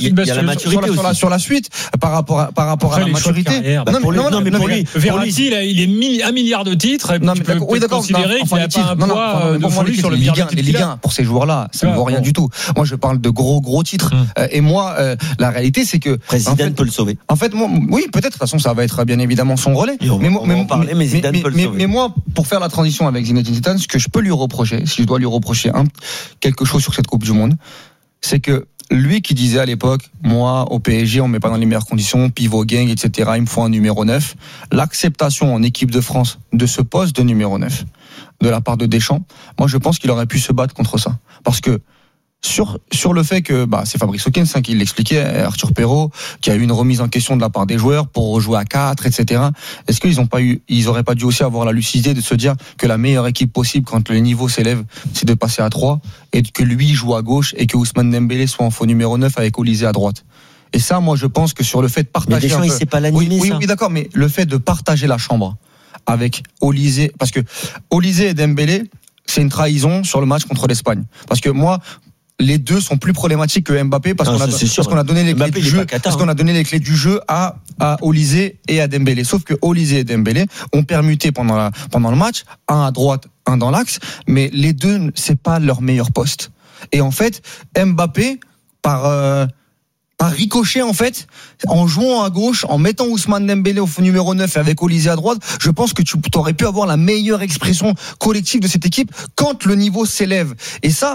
la suite par rapport à la maturité. Pour lui, Verratti, il est 1 milliard de titres. Et tu peux considérer qu'il n'y a pas un poids de folie sur le milliard. Les Ligue 1, pour ces joueurs-là, ça ne vaut rien du tout. Moi, je parle de gros titres. Et moi, la réalité, c'est que Zidane peut le sauver. En fait, moi, oui, peut-être. De toute façon, ça va être bien évidemment son relais. Mais Zidane peut le sauver. Mais moi, pour faire la transition avec Zinedine Zidane, ce que je peux lui reprocher, si je dois lui reprocher quelque chose sur cette Coupe du Monde, c'est que lui qui disait à l'époque, moi au PSG on me met pas dans les meilleures conditions, pivot gang, etc., il me faut un numéro 9, l'acceptation en équipe de France de ce poste de numéro 9 de la part de Deschamps, moi je pense qu'il aurait pu se battre contre ça, parce que sur le fait que c'est Fabrice Hawkins qui l'expliquait, Arthur Perrault, qui a eu une remise en question de la part des joueurs pour rejouer à 4, etc. Est-ce qu'ils auraient pas dû aussi avoir la lucidité de se dire que la meilleure équipe possible quand le niveau s'élève, c'est de passer à 3 et que lui joue à gauche et que Ousmane Dembélé soit en faux numéro 9 avec Olysée à droite. Et ça, moi, je pense que sur le fait de partager. Mais Deschamps, il sait pas l'animer, ça. Oui, d'accord, mais le fait de partager la chambre avec Olysée, parce que Olysée et Dembélé, c'est une trahison sur le match contre l'Espagne. Parce que moi, les deux sont plus problématiques que Mbappé parce qu'on a donné les clés du jeu, parce qu'on a donné les clés du jeu à Olysée et à Dembélé. Sauf que Olysée et Dembélé ont permuté pendant le match, un à droite, un dans l'axe, mais les deux, c'est pas leur meilleur poste. Et en fait, Mbappé, par ricochet, en fait, en jouant à gauche, en mettant Ousmane Dembélé au numéro 9 et avec Olysée à droite, je pense que tu aurais pu avoir la meilleure expression collective de cette équipe quand le niveau s'élève. Et ça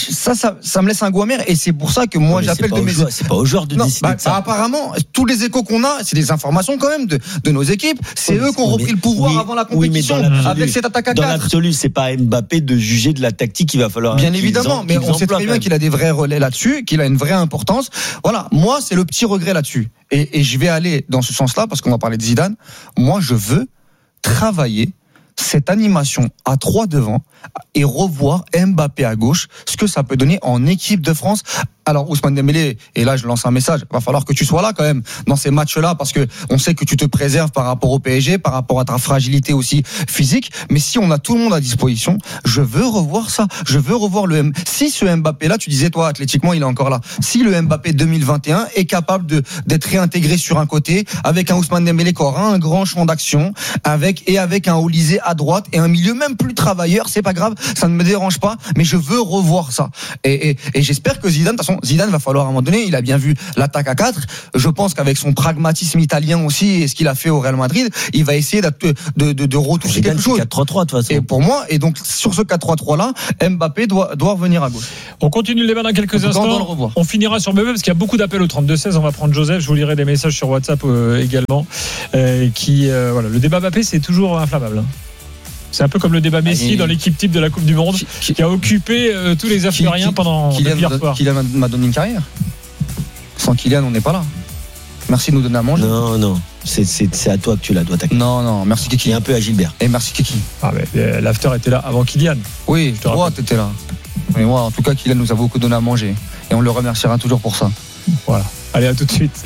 me laisse un goût amer, et c'est pour ça que moi j'appelle de mes... C'est pas aux joueurs de décider de ça. Apparemment, tous les échos qu'on a, c'est des informations quand même de nos équipes, c'est eux qui ont repris le pouvoir avant la compétition, avec cette attaque à 4. Dans l'absolu, c'est pas Mbappé de juger de la tactique qu'il va falloir... Bien évidemment, mais on sait très bien qu'il a des vrais relais là-dessus, qu'il a une vraie importance. Voilà. Moi, c'est le petit regret là-dessus. Et je vais aller dans ce sens-là, parce qu'on va parler de Zidane. Moi, je veux travailler cette animation à 3 devant et revoir Mbappé à gauche, ce que ça peut donner en équipe de France Alors Ousmane Dembélé, et là je lance un message, va falloir que tu sois là quand même dans ces matchs-là, parce que on sait que tu te préserves par rapport au PSG, par rapport à ta fragilité aussi physique. Mais si on a tout le monde à disposition, je veux revoir ça. Je veux revoir si ce Mbappé-là, tu disais toi athlétiquement il est encore là. Si le Mbappé 2021 est capable d'être réintégré sur un côté, avec un Ousmane Dembélé qui aura un grand champ d'action, avec un Olysée à droite et un milieu même plus travailleur, c'est pas grave, ça ne me dérange pas, mais je veux revoir ça. Et j'espère que Zidane, de toute façon, Zidane va falloir à un moment donné, il a bien vu l'attaque à 4. Je pense qu'avec son pragmatisme italien aussi et ce qu'il a fait au Real Madrid, il va essayer de retoucher quelque chose. 4-3-3 de toute façon. Et pour moi, et donc sur ce 4-3-3 là, Mbappé doit revenir à gauche. On continue le débat dans quelques instants. On finira sur Mbappé parce qu'il y a beaucoup d'appels au 32-16. On va prendre Joseph. Je vous lirai des messages sur WhatsApp également. Voilà, le débat Mbappé c'est toujours inflammable. Hein. C'est un peu comme le débat Messi dans l'équipe type de la Coupe du Monde qui a occupé tous les affairiens pendant hier soir. Kylian m'a donné une carrière. Sans Kylian, on n'est pas là. Merci de nous donner à manger. Non. C'est à toi que tu la dois t'accueillir. Non, merci Kiki. Et un peu à Gilbert. Et merci Kiki. L'after était là avant Kylian. Oui, toi t'étais là. Mais moi, en tout cas, Kylian nous a beaucoup donné à manger. Et on le remerciera toujours pour ça. Voilà. Allez, à tout de suite.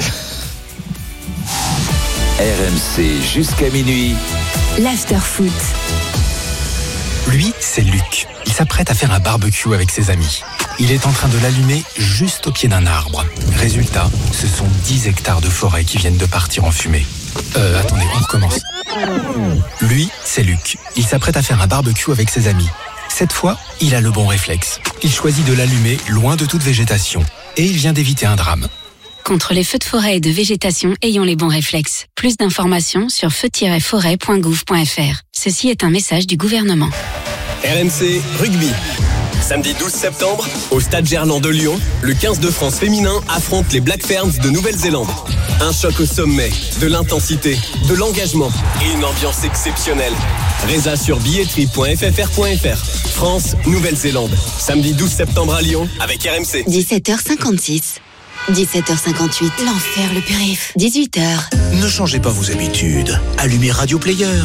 RMC jusqu'à minuit. L'after-foot. Lui, c'est Luc. Il s'apprête à faire un barbecue avec ses amis. Il est en train de l'allumer juste au pied d'un arbre. Résultat, ce sont 10 hectares de forêt qui viennent de partir en fumée. Attendez, on recommence. Lui, c'est Luc. Il s'apprête à faire un barbecue avec ses amis. Cette fois, il a le bon réflexe. Il choisit de l'allumer loin de toute végétation. Et il vient d'éviter un drame. Contre les feux de forêt et de végétation, ayons les bons réflexes. Plus d'informations sur feu-forêt.gouv.fr. Ceci est un message du gouvernement. RMC Rugby. Samedi 12 septembre, au Stade Gerland de Lyon, le 15 de France féminin affronte les Black Ferns de Nouvelle-Zélande. Un choc au sommet, de l'intensité, de l'engagement et une ambiance exceptionnelle. Résa sur billetterie.ffr.fr. France, Nouvelle-Zélande. Samedi 12 septembre à Lyon avec RMC. 17h56. 17h58. L'enfer, le périph'. 18h. Ne changez pas vos habitudes. Allumez Radio Player.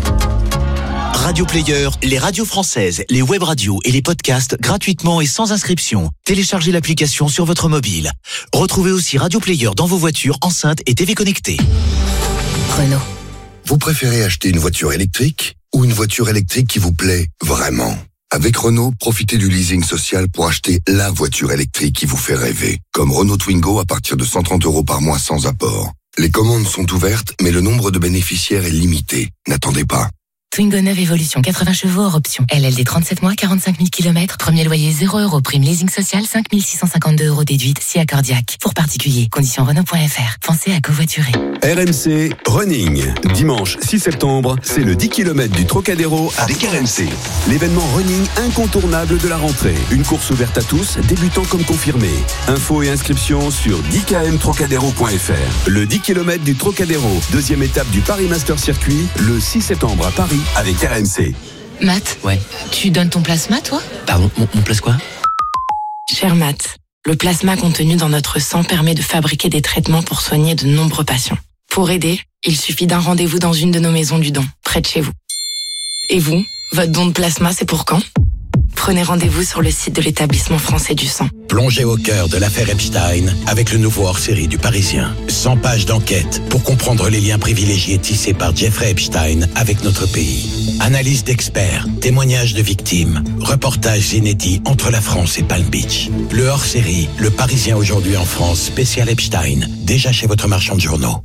Radio Player, les radios françaises, les web radios et les podcasts gratuitement et sans inscription. Téléchargez l'application sur votre mobile. Retrouvez aussi Radio Player dans vos voitures, enceintes et TV connectées. Renault. Vous préférez acheter une voiture électrique ou une voiture électrique qui vous plaît vraiment ? Avec Renault, profitez du leasing social pour acheter la voiture électrique qui vous fait rêver. Comme Renault Twingo à partir de 130 € par mois sans apport. Les commandes sont ouvertes, mais le nombre de bénéficiaires est limité. N'attendez pas. Twingo 9 Evolution, 80 chevaux hors option. LLD 37 mois, 45 000 km. Premier loyer 0 €. Prime leasing social, 5 652 € déduite si accordiaque. Pour particulier, conditions Renault.fr. Pensez à covoiturer. RMC Running. Dimanche 6 septembre, c'est le 10 km du Trocadéro avec RMC. L'événement running incontournable de la rentrée. Une course ouverte à tous, débutants comme confirmés. Infos et inscriptions sur 10kmtrocadéro.fr. Le 10 km du Trocadéro, deuxième étape du Paris Master Circuit, le 6 septembre à Paris avec RMC. Matt, ouais. Tu donnes ton plasma, toi ? Pardon, mon place quoi ? Cher Matt, le plasma contenu dans notre sang permet de fabriquer des traitements pour soigner de nombreux patients. Pour aider, il suffit d'un rendez-vous dans une de nos maisons du don, près de chez vous. Et vous, votre don de plasma, c'est pour quand ? Prenez rendez-vous sur le site de l'établissement français du sang. Plongez au cœur de l'affaire Epstein avec le nouveau hors-série du Parisien. 100 pages d'enquête pour comprendre les liens privilégiés tissés par Jeffrey Epstein avec notre pays. Analyse d'experts, témoignages de victimes, reportages inédits entre la France et Palm Beach. Le hors-série, Le Parisien aujourd'hui en France, spécial Epstein, déjà chez votre marchand de journaux.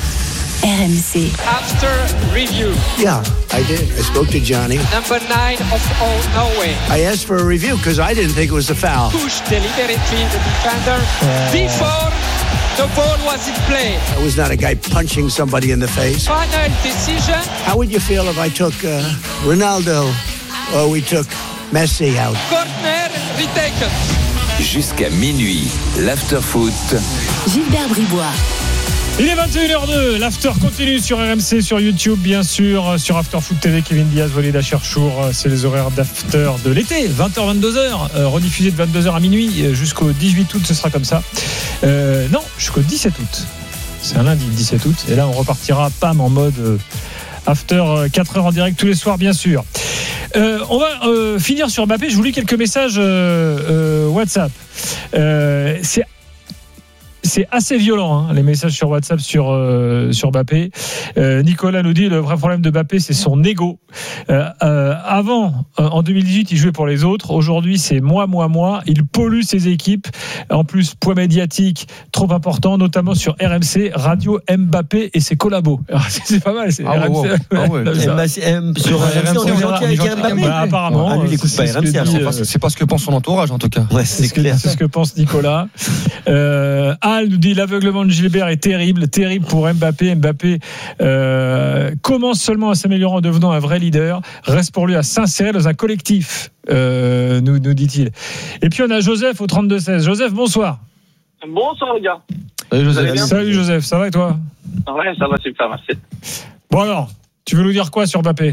RMC. After review. Yeah, I did. I spoke to Johnny. Number 9 of all Norway. I asked for a review because I didn't think it was a foul. Pushed deliberately the defender before the ball was in play. I was not a guy punching somebody in the face. Final decision. How would you feel if I took Ronaldo or we took Messi out? Corner retaken. Jusqu'à minuit, l'after-foot. Gilbert Bribois. Il est 21h02, l'after continue sur RMC, sur YouTube bien sûr, sur After Foot TV, Kevin Diaz, Walid Acharchour, c'est les horaires d'after de l'été, 20h, 22h, rediffusé de 22h à minuit jusqu'au 18 août, ce sera comme ça. Non, jusqu'au 17 août, c'est un lundi, le 17 août, et là on repartira, pam, en mode after 4h en direct tous les soirs bien sûr. On va finir sur Mbappé. Je vous lis quelques messages WhatsApp. C'est assez violent, les messages sur WhatsApp sur Mbappé. Nicolas nous dit le vrai problème de Mbappé, c'est son ego. Avant, en 2018, il jouait pour les autres. Aujourd'hui, c'est moi. Il pollue ses équipes. En plus, poids médiatique trop important, notamment sur RMC, Radio Mbappé et ses collabos. Alors, c'est pas mal. C'est RMC. Sur RMC, on est gentil avec Mbappé. Apparemment, lui, il écoute pas RMC. C'est pas ce que pense son entourage, en tout cas. Ouais, c'est clair. C'est ce que pense Nicolas. Al nous dit l'aveuglement de Gilbert est terrible pour Mbappé. Mbappé commence seulement à s'améliorer en devenant un vrai leader. Reste pour lui à s'insérer dans un collectif, nous dit-il. Et puis on a Joseph au 32-16. Joseph, bonsoir. Bonsoir les gars. Salut Joseph, ça va et toi? Ouais, ça va super, merci. Bon alors, tu veux nous dire quoi sur Mbappé?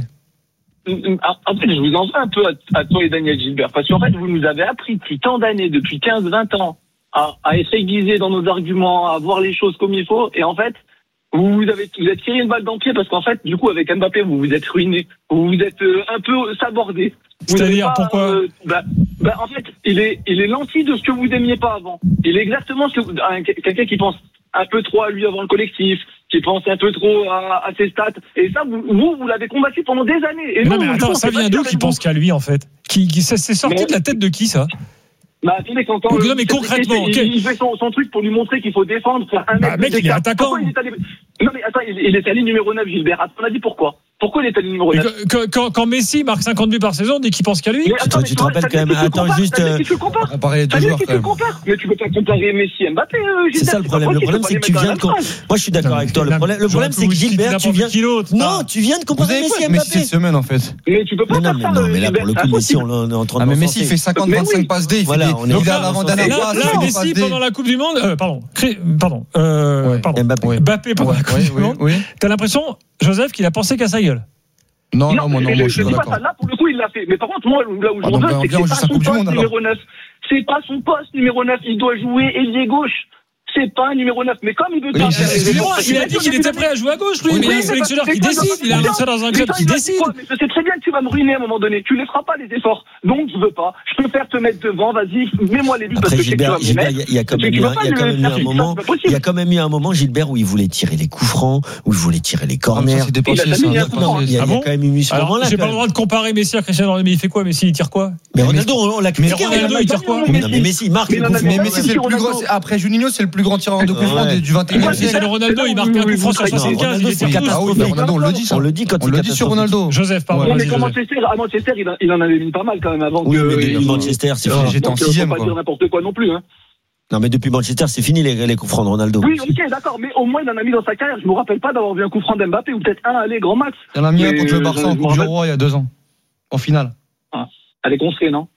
En fait, je vous en veux un peu à toi et Daniel Gilbert, parce qu'en fait, vous nous avez appris depuis tant d'années, depuis 15-20 ans, à être aiguisé dans nos arguments, à voir les choses comme il faut, et en fait, vous êtes tiré une balle dans le pied, parce qu'en fait, du coup, avec Mbappé, vous vous êtes ruiné, vous vous êtes un peu sabordé. C'est-à-dire, pourquoi en fait, il est l'anti de ce que vous aimiez pas avant. Il est exactement ce que quelqu'un qui pense un peu trop à lui avant le collectif, qui pense un peu trop à ses stats. Et ça, vous l'avez combattu pendant des années. Et non, mais attends, ça vient d'où qui pense qu'à lui, en fait? Ça s'est sorti de la tête de qui, ça? Bah, attendez, quand non, mais concrètement, il fait son truc pour lui montrer qu'il faut défendre, faire un mec. Mec, il est attaquant. Non, mais attends, il est allé numéro 9, Gilbert. On a dit pourquoi? Pourquoi il est allé numéro 9? Quand Messi marque 50 buts par saison, on dit qu'il pense qu'à lui. Tu te rappelles quand même. Attends, juste. Comparer les deux joueurs, quand même. Mais tu peux pas comparer Messi et Mbappé, Gilbert. C'est ça le problème. Le problème, c'est que tu viens de. Moi, je suis d'accord avec toi. Le problème, c'est que Gilbert, tu viens. Non, tu viens de comparer Messi et Mbappé. Messi cette semaine, en fait. Mais tu peux pas faire ça. Non, mais là, pour le coup, Messi, on est en train de. Mais Messi, il fait 50-25 passes D. Voilà, on est là, Messi, pendant la Coupe du Monde. Mbappé pendant la Coupe du Monde. T'as l'impression, Joseph, qu'il a pensé qu'à sa gueule? Non, je suis pas d'accord. Là, pour le coup, il l'a fait. Mais par contre, moi, là où je veux, c'est que c'est pas son poste numéro 9. C'est pas son poste numéro 9. Il doit jouer ailier gauche. C'est pas un numéro 9. Mais comme il veut pas faire les efforts, il a dit qu'il était prêt à jouer à gauche, lui. Mais il y a un sélectionneur qui décide. Il a lancé dans un club qui décide. Mais je sais très bien que tu vas me ruiner à un moment donné. Tu les feras pas, les efforts. Donc, je veux pas. Je préfère te mettre devant. Vas-y, mets-moi les buts parce que Gilbert, il y a quand même eu un moment, Gilbert, où il voulait tirer les coups francs, où il voulait tirer les corners. Il y a quand même eu ce moment-là. J'ai pas le droit de comparer Messi à Cristiano Ronaldo. Mais il fait quoi, Messi? Il tire quoi? Mais Ronaldo, on l'a critiqué. Ronaldo, il tire quoi? Mais Messi marque les coups francs. Mais Messi, c'est le plus gros. Après Juninho, c'est le plus grand tireur de coups francs du 21e siècle. C'est le Ronaldo, il marque un coup franc sur 75. Ronaldo, on le dit ça. On le dit quand on le dit sur Ronaldo. Joseph, pardon. Mais à Manchester, il en avait mis pas mal quand même avant. Oui, mais depuis Manchester, c'est fini. J'étais en 6ème. Faut pas dire n'importe quoi non plus. Non, mais depuis Manchester, c'est fini les coups francs de Ronaldo. Oui, ok, d'accord, mais au moins il en a mis dans sa carrière. Je me rappelle pas d'avoir vu un coup franc d'Mbappé ou peut-être un aller grand max. Il en a mis un contre le Barça en Coupe du Roi il y a 2 ans, en finale. Elle est construite, non?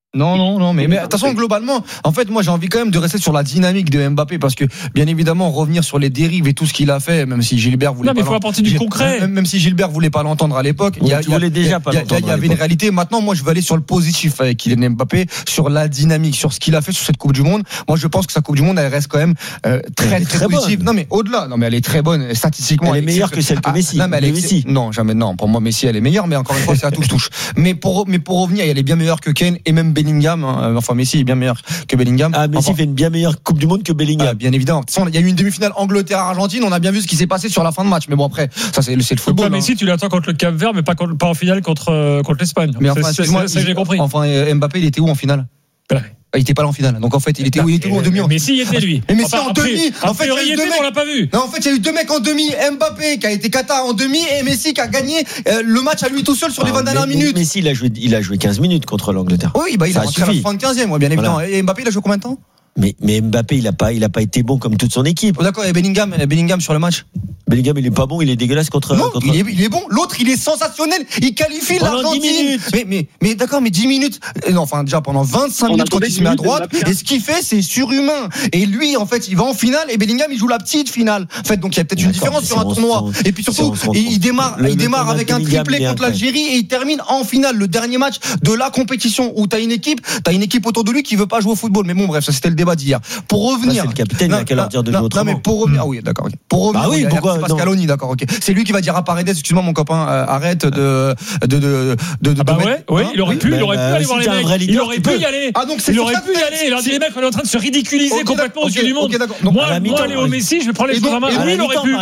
Non, mais de toute façon, globalement, en fait, moi, j'ai envie quand même de rester sur la dynamique de Mbappé parce que, bien évidemment, revenir sur les dérives et tout ce qu'il a fait, même si Gilbert voulait pas. Non, mais il faut apporter du concret. Même si Gilbert voulait pas l'entendre à l'époque, il y avait une réalité. Maintenant, moi, je vais aller sur le positif avec Kylian Mbappé, sur la dynamique, sur ce qu'il a fait sur cette Coupe du Monde. Moi, je pense que sa Coupe du Monde, elle reste quand même très positive. Bonne. Non, mais au-delà, mais elle est très bonne statistiquement. Elle est meilleure que celle que Messi. Non, mais Messi. Non, jamais. Non, pour moi, Messi, elle est meilleure, mais encore une fois, c'est à touche. Mais pour revenir, elle est bien meilleure que Kane et même Bellingham. Enfin, Messi est bien meilleur que Bellingham. Messi fait une bien meilleure Coupe du Monde que Bellingham. Bien évidemment. De toute façon, il y a eu une demi-finale Angleterre-Argentine. On a bien vu ce qui s'est passé sur la fin de match. Mais bon, après, ça, c'est le football. Messi, tu l'attends contre le Cap-Vert, mais pas en finale contre l'Espagne. Mais enfin, c'est ça que j'ai compris. Enfin, Mbappé, il était où en finale? Il était pas là en finale. Donc en fait, il était où en demi? Messi, il était lui. Mais Messi en demi. En fait, il était, on l'a pas vu. Non, en fait, il y a eu 2 mecs en demi. Mbappé qui a été Qatar en demi et Messi qui a gagné le match à lui tout seul sur les 20 dernières minutes. Messi, il a joué 15 minutes contre l'Angleterre. Oui, il a rentré à la 75e, bien évidemment. Et Mbappé, il a joué combien de temps? Mais Mbappé, il a pas été bon comme toute son équipe. D'accord, et Bellingham sur le match. Bellingham, il est pas bon, il est dégueulasse contre. Non, il est bon. L'autre, il est sensationnel. Il qualifie l'Argentine. Mais d'accord, mais 10 minutes. Non, enfin, déjà pendant 25 minutes quand il se met à droite. Et ce qu'il fait, c'est surhumain. Et lui, en fait, il va en finale et Bellingham, il joue la petite finale. En fait, donc il y a peut-être une différence sur un tournoi. Et puis surtout, il démarre avec un triplé contre l'Algérie et il termine en finale, le dernier match de la compétition où t'as une équipe autour de lui qui veut pas jouer au football. Mais bon, bref, ça c'était le débat d'hier. Pour revenir, c'est le capitaine, il a qu'à leur dire de jouer autrement. Non, mais pour revenir, oui, d'accord. Okay. Pour revenir, oui, pourquoi c'est Scaloni, d'accord, ok. C'est lui qui va dire à Paredes, excuse-moi mon copain, arrête de. Oui, il aurait pu aller voir les mecs. Il aurait pu y aller. Ah donc c'est. Il aurait pu y aller. Il a dit les mecs, on est en train de se ridiculiser complètement aux yeux du monde. Moi, Léo Messi, je vais prendre les choses en main. Lui, il aurait pu.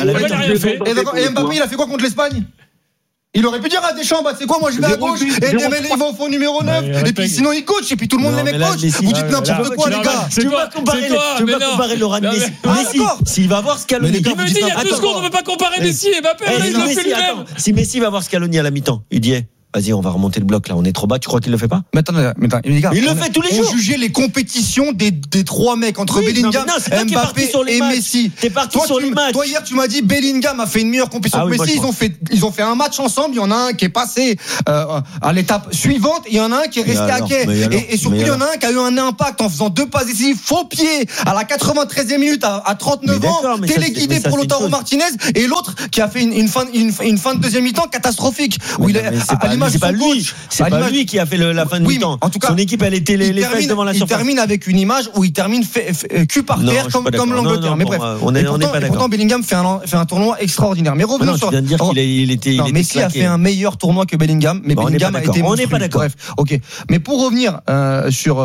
Et Mbappé, il a fait quoi contre l'Espagne? Il aurait pu dire à Deschamps, c'est quoi, moi je vais à gauche, et Dembélé il va au fond numéro 9, et puis sinon il coach, et puis tout le monde les mecs coach. Vous dites n'importe quoi, les gars. Tu vas comparer Laurent Messi. S'il va voir Scaloni. Il me dit il y a 2 secondes, on ne peut pas comparer Messi et Mbappé, il l'a fait lui-même. Si Messi va voir Scaloni à la mi-temps, il dit vas-y, on va remonter le bloc là, on est trop bas, tu crois qu'il le fait pas? Mais attends, les gars, il le fait tous les jours. On jugeait les compétitions des 3 mecs entre Bellingham, Mbappé et Messi. T'es parti sur les matchs. Toi hier tu m'as dit Bellingham a fait une meilleure compétition que Messi, ils ont fait un match ensemble, il y en a un qui est passé à l'étape suivante, et il y en a un qui est resté à quai. Et surtout il y en a un qui a eu un impact en faisant 2 passes décisives, faux pied à la 93e minute à 39 ans, téléguidé pour Lautaro Martinez, et l'autre qui a fait une fin de deuxième mi-temps catastrophique où il est à l'image c'est pas lui. C'est pas lui qui a fait la fin de mi-temps. En tout cas, son équipe, elle était les fesses devant la surface. Il termine avec une image où il termine cul par terre comme l'Angleterre. Mais bref. On n'est pas d'accord. Pourtant, Bellingham fait un tournoi extraordinaire. Mais revenons sur. Tu viens de dire qu'il était. Messi a fait un meilleur tournoi que Bellingham, mais Bellingham a été. On n'est pas d'accord. Bref, ok. Mais pour revenir sur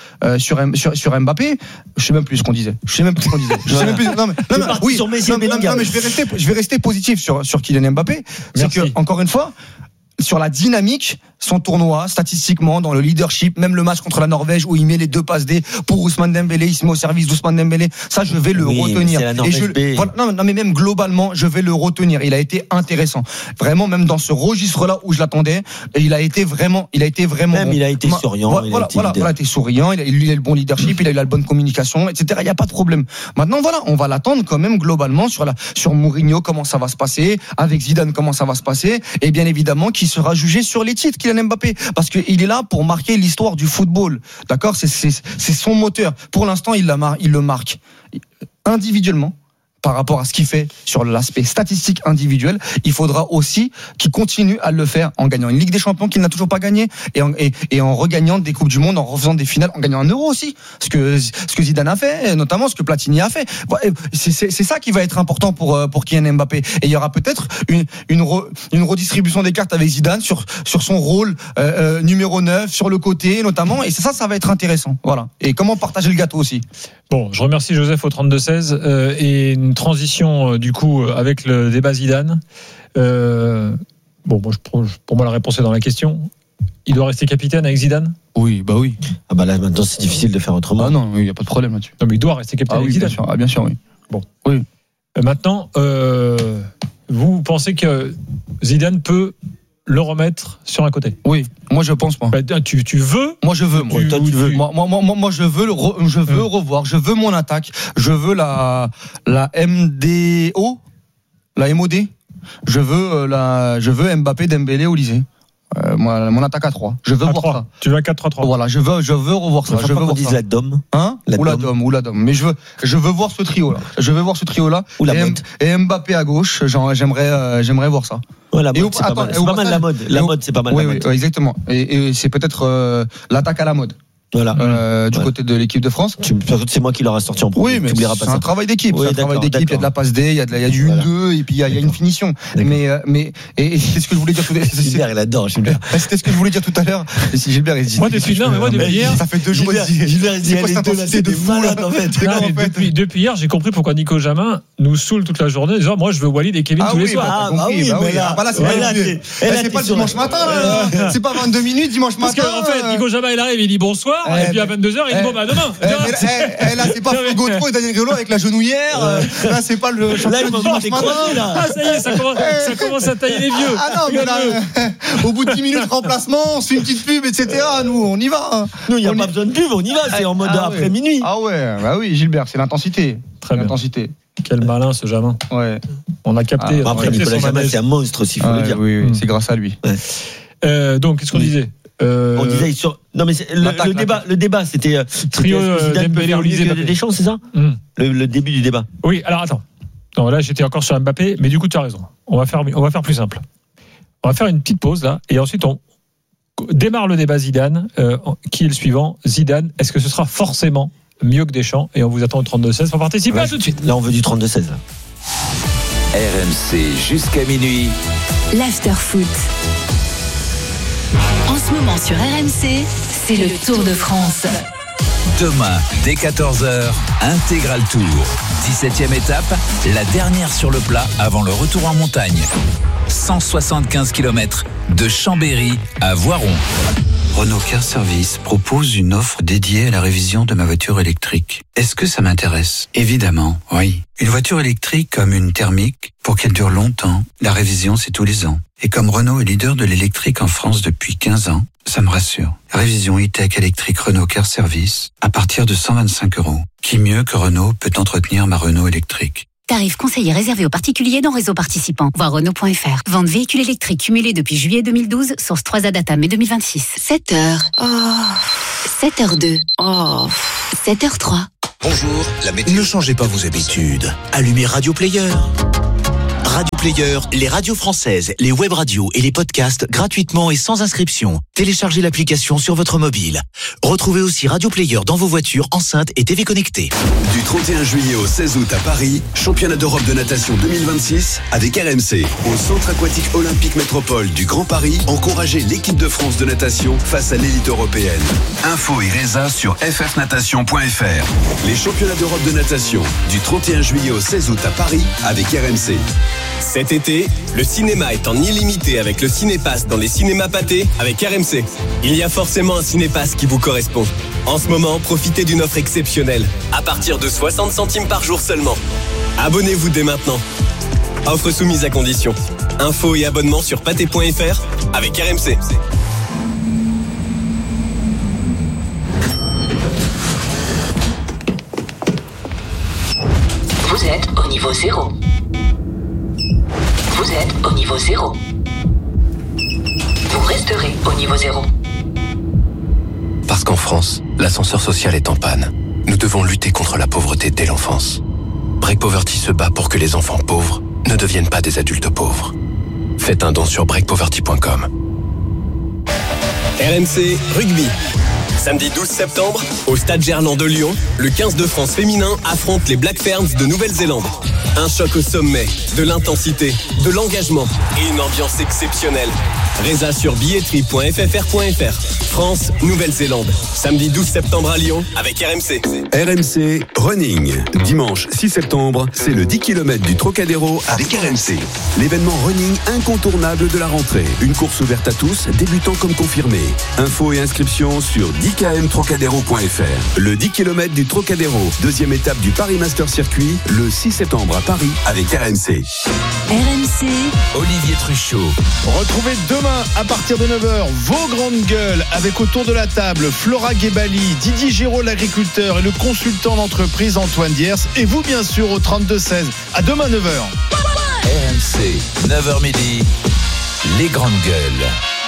Mbappé, je sais même plus ce qu'on disait. Non mais je vais rester positif sur Kylian Mbappé. C'est que encore une fois, sur la dynamique, son tournoi, statistiquement, dans le leadership, même le match contre la Norvège où il met les 2 passes D pour Ousmane Dembélé, il se met au service d'Ousmane Dembélé, ça je vais le retenir. Non mais même globalement, je vais le retenir. Il a été intéressant. Vraiment, même dans ce registre-là où je l'attendais, il a été vraiment même bon. Il a été souriant. Il a été souriant, il a eu le bon leadership, il a eu la bonne communication, etc. Il n'y a pas de problème. Maintenant, on va l'attendre quand même globalement sur Mourinho, comment ça va se passer, avec Zidane, comment ça va se passer, et bien évidemment, qui sera jugé sur les titres, Kylian Mbappé, parce qu'il est là pour marquer l'histoire du football. D'accord, c'est son moteur. Pour l'instant, il le marque individuellement. Par rapport à ce qu'il fait sur l'aspect statistique individuel, il faudra aussi qu'il continue à le faire en gagnant une Ligue des Champions qu'il n'a toujours pas gagnée et en regagnant des Coupes du Monde, en refaisant des finales, en gagnant un Euro aussi. Ce que Zidane a fait, notamment ce que Platini a fait. C'est ça qui va être important pour Kylian Mbappé. Et il y aura peut-être une redistribution des cartes avec Zidane sur son rôle numéro 9, sur le côté notamment. Et ça va être intéressant. Voilà. Et comment partager le gâteau aussi. Bon, je remercie Joseph au 32-16 et une transition du coup avec le débat Zidane. Pour moi la réponse est dans la question. Il doit rester capitaine avec Zidane ? Oui, bah oui. Ah bah là maintenant c'est difficile de faire autrement. Ah non, il n'y a pas de problème là-dessus. Non mais il doit rester capitaine avec Zidane. Bien sûr, oui. Bon. Oui. Maintenant, vous pensez que Zidane peut le remettre sur un côté? Oui, moi je pense pas. Tu veux? Moi je veux. Moi je veux revoir. Je veux mon attaque. Je veux la MDO, la MOD. Je veux Mbappé, Dembélé, Olysée. Mon attaque à 3. Je veux voir ça. Tu veux à 4-3-3. Voilà, je veux revoir ça. Je veux voir la Dom. Ou la Dom. Mais je veux voir ce trio là. Et Mbappé à gauche. J'aimerais voir ça. Ouais, la mode, c'est pas mal la mode. La mode, c'est pas mal la mode. Oui, exactement. Et c'est peut-être l'attaque à la mode. Voilà. Du côté de l'équipe de France. C'est moi qui l'aura sorti en premier. Oui, mais c'est un travail d'équipe. Il y a de la passe D, il y a du 1-2, et puis il y a une finition. Mais c'est ce que je voulais dire tout à l'heure. Gilbert, il adore, Gilbert. C'était ce que je voulais dire tout à l'heure. Si Gilbert, il dit. Moi, depuis hier. Ça fait 2 jours. Gilbert, il dit, c'est quoi cette intensité de fou, là, en fait. Depuis hier, j'ai compris pourquoi Nico Jamin nous saoule toute la journée. Disant, moi, je veux Walid et Kevin tous les soirs. Ah oui, mais là, c'est pas le dimanche matin, là. C'est pas 22 minutes dimanche matin. Parce qu'en fait, Nico Jamin, il arrive, il dit bonsoir, et puis à 22h, il dit bon bah demain. Là c'est pas Hugo Gautreau et Daniel Grélo avec la genouillère. Là c'est pas le championnat du dimanche matin. Ah ça y est, ça commence à tailler les vieux. Ah non mais là, au bout de 10 minutes remplacement, on se fait une petite pub, etc. Nous on y va. Nous il n'y a pas besoin de pub, on y va. C'est en mode après minuit. Ah ouais, bah oui Gilbert, c'est l'intensité. Très bien. L'intensité. Quel malin ce Jamin. Ouais. On a capté. Après Nicolas Jamin c'est un monstre aussi, il faut le dire. Oui, c'est grâce à lui. Donc qu'est-ce qu'on disait? On disait sur. Non mais le débat c'était trio Dembélé, Olysée, Deschamps, c'est ça? Le début du débat. Oui, alors attends. Non, là j'étais encore sur Mbappé, mais du coup tu as raison. On va faire plus simple. On va faire une petite pause là et ensuite on démarre le débat Zidane qui est le suivant. Zidane, est-ce que ce sera forcément mieux que Deschamps? Et on vous attend au 32-16 pour participer. À tout de suite. Là, on veut du 32-16. Là. RMC jusqu'à minuit. L'after-foot. En ce moment sur RMC, c'est le Tour de France. Demain, dès 14h, Intégral Tour. 17e étape, la dernière sur le plat avant le retour en montagne. 175 km de Chambéry à Voiron. Renault Car Service propose une offre dédiée à la révision de ma voiture électrique. Est-ce que ça m'intéresse? Évidemment, oui. Une voiture électrique comme une thermique, pour qu'elle dure longtemps, la révision c'est tous les ans. Et comme Renault est leader de l'électrique en France depuis 15 ans, ça me rassure. Révision e-tech électrique Renault Car Service à partir de 125 €. Qui mieux que Renault peut entretenir ma Renault électrique? Tarif conseillé réservé aux particuliers dans réseau participant. Voir Renault.fr. Vente véhicule électrique cumulé depuis juillet 2012, source 3A data mai 2026. 7h. Oh. 7h02. Oh. 7h03. Bonjour, la météo. Ne changez pas vos habitudes. Allumez Radio Player. Radio Player, les radios françaises, les web radios et les podcasts gratuitement et sans inscription. Téléchargez l'application sur votre mobile. Retrouvez aussi Radio Player dans vos voitures, enceintes et TV connectées. Du 31 juillet au 16 août à Paris, championnat d'Europe de natation 2026 avec RMC. Au Centre aquatique olympique métropole du Grand Paris, encouragez l'équipe de France de natation face à l'élite européenne. Info et résa sur ffnatation.fr. Les championnats d'Europe de natation du 31 juillet au 16 août à Paris avec RMC. Cet été, le cinéma est en illimité avec le Cinépass dans les cinémas pâtés avec RMC. Il y a forcément un Cinépass qui vous correspond. En ce moment, profitez d'une offre exceptionnelle, à partir de 60 centimes par jour seulement. Abonnez-vous dès maintenant. Offre soumise à condition. Infos et abonnements sur pâté.fr avec RMC. Vous êtes au niveau 0. Vous êtes au niveau 0. Vous resterez au niveau 0. Parce qu'en France, l'ascenseur social est en panne. Nous devons lutter contre la pauvreté dès l'enfance. Break Poverty se bat pour que les enfants pauvres ne deviennent pas des adultes pauvres. Faites un don sur breakpoverty.com. RMC Rugby. Samedi 12 septembre, au Stade Gerland de Lyon, le 15 de France féminin affronte les Black Ferns de Nouvelle-Zélande. Un choc au sommet, de l'intensité, de l'engagement et une ambiance exceptionnelle. Résa sur billetterie.ffr.fr. France, Nouvelle-Zélande. Samedi 12 septembre à Lyon avec RMC. RMC Running. Dimanche 6 septembre, c'est le 10 km du Trocadéro avec RMC. L'événement running incontournable de la rentrée. Une course ouverte à tous, débutants comme confirmés. Infos et inscriptions sur 10kmtrocadéro.fr. Le 10 km du Trocadéro, deuxième étape du Paris Master Circuit, le 6 septembre à Paris avec RMC. RMC, Olivier Truchot. Retrouvez demain à partir de 9h vos grandes gueules avec autour de la table Flora Guébali, Didier Giraud l'agriculteur et le consultant d'entreprise Antoine Diers et vous bien sûr au 32-16. À demain 9h. RMC, 9h midi, les grandes gueules.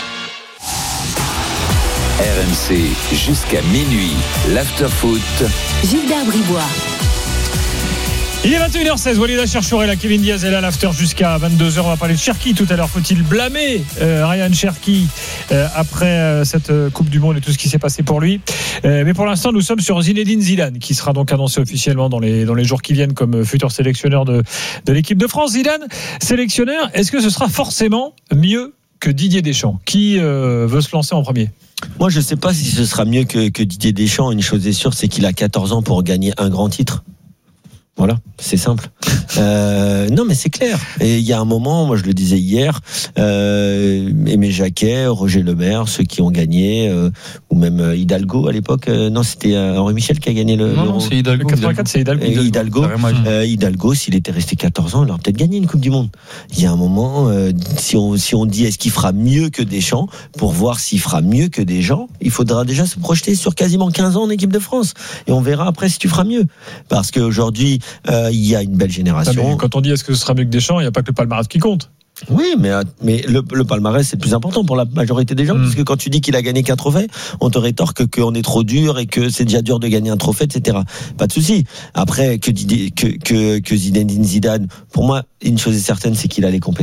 RMC jusqu'à minuit, l'after-foot. Gilbert Bribois. Il est 21h16, Walid Cherchouré, la Kevin Diaz est là, l'after jusqu'à 22h. On va parler de Cherki tout à l'heure. Faut-il blâmer Ryan Cherki après cette Coupe du Monde et tout ce qui s'est passé pour lui? Mais pour l'instant, nous sommes sur Zinedine Zidane, qui sera donc annoncé officiellement dans les jours qui viennent comme futur sélectionneur de l'équipe de France. Zidane, sélectionneur, est-ce que ce sera forcément mieux que Didier Deschamps? Qui veut se lancer en premier? Moi, je ne sais pas si ce sera mieux que Didier Deschamps. Une chose est sûre, c'est qu'il a 14 ans pour gagner un grand titre. Voilà, c'est simple. Non, mais c'est clair. Et il y a un moment, moi je le disais hier, Aimé Jacquet, Roger Lemaire, ceux qui ont gagné, ou même Hidalgo à l'époque. Non, c'était Henri Michel qui a gagné le. Non, c'est Hidalgo. Le 84, c'est Hidalgo. Hidalgo, s'il était resté 14 ans, il aurait peut-être gagné une Coupe du Monde. Il y a un moment, si on dit est-ce qu'il fera mieux que Deschamps, pour voir s'il fera mieux que Deschamps, il faudra déjà se projeter sur quasiment 15 ans en équipe de France. Et on verra après si tu feras mieux. Parce qu'aujourd'hui, il y a une belle génération. Quand on dit est-ce que ce sera mieux que Deschamps, il n'y a pas que le palmarès qui compte. Oui, mais le palmarès c'est le plus important pour la majorité des gens, parce que quand tu dis qu'il a gagné 4 trophées, on te rétorque qu'on est trop dur et que c'est déjà dur de gagner un trophée, etc. Pas de souci. Après que Zinedine Zidane, pour moi, une chose est certaine, c'est qu'il a les compétences.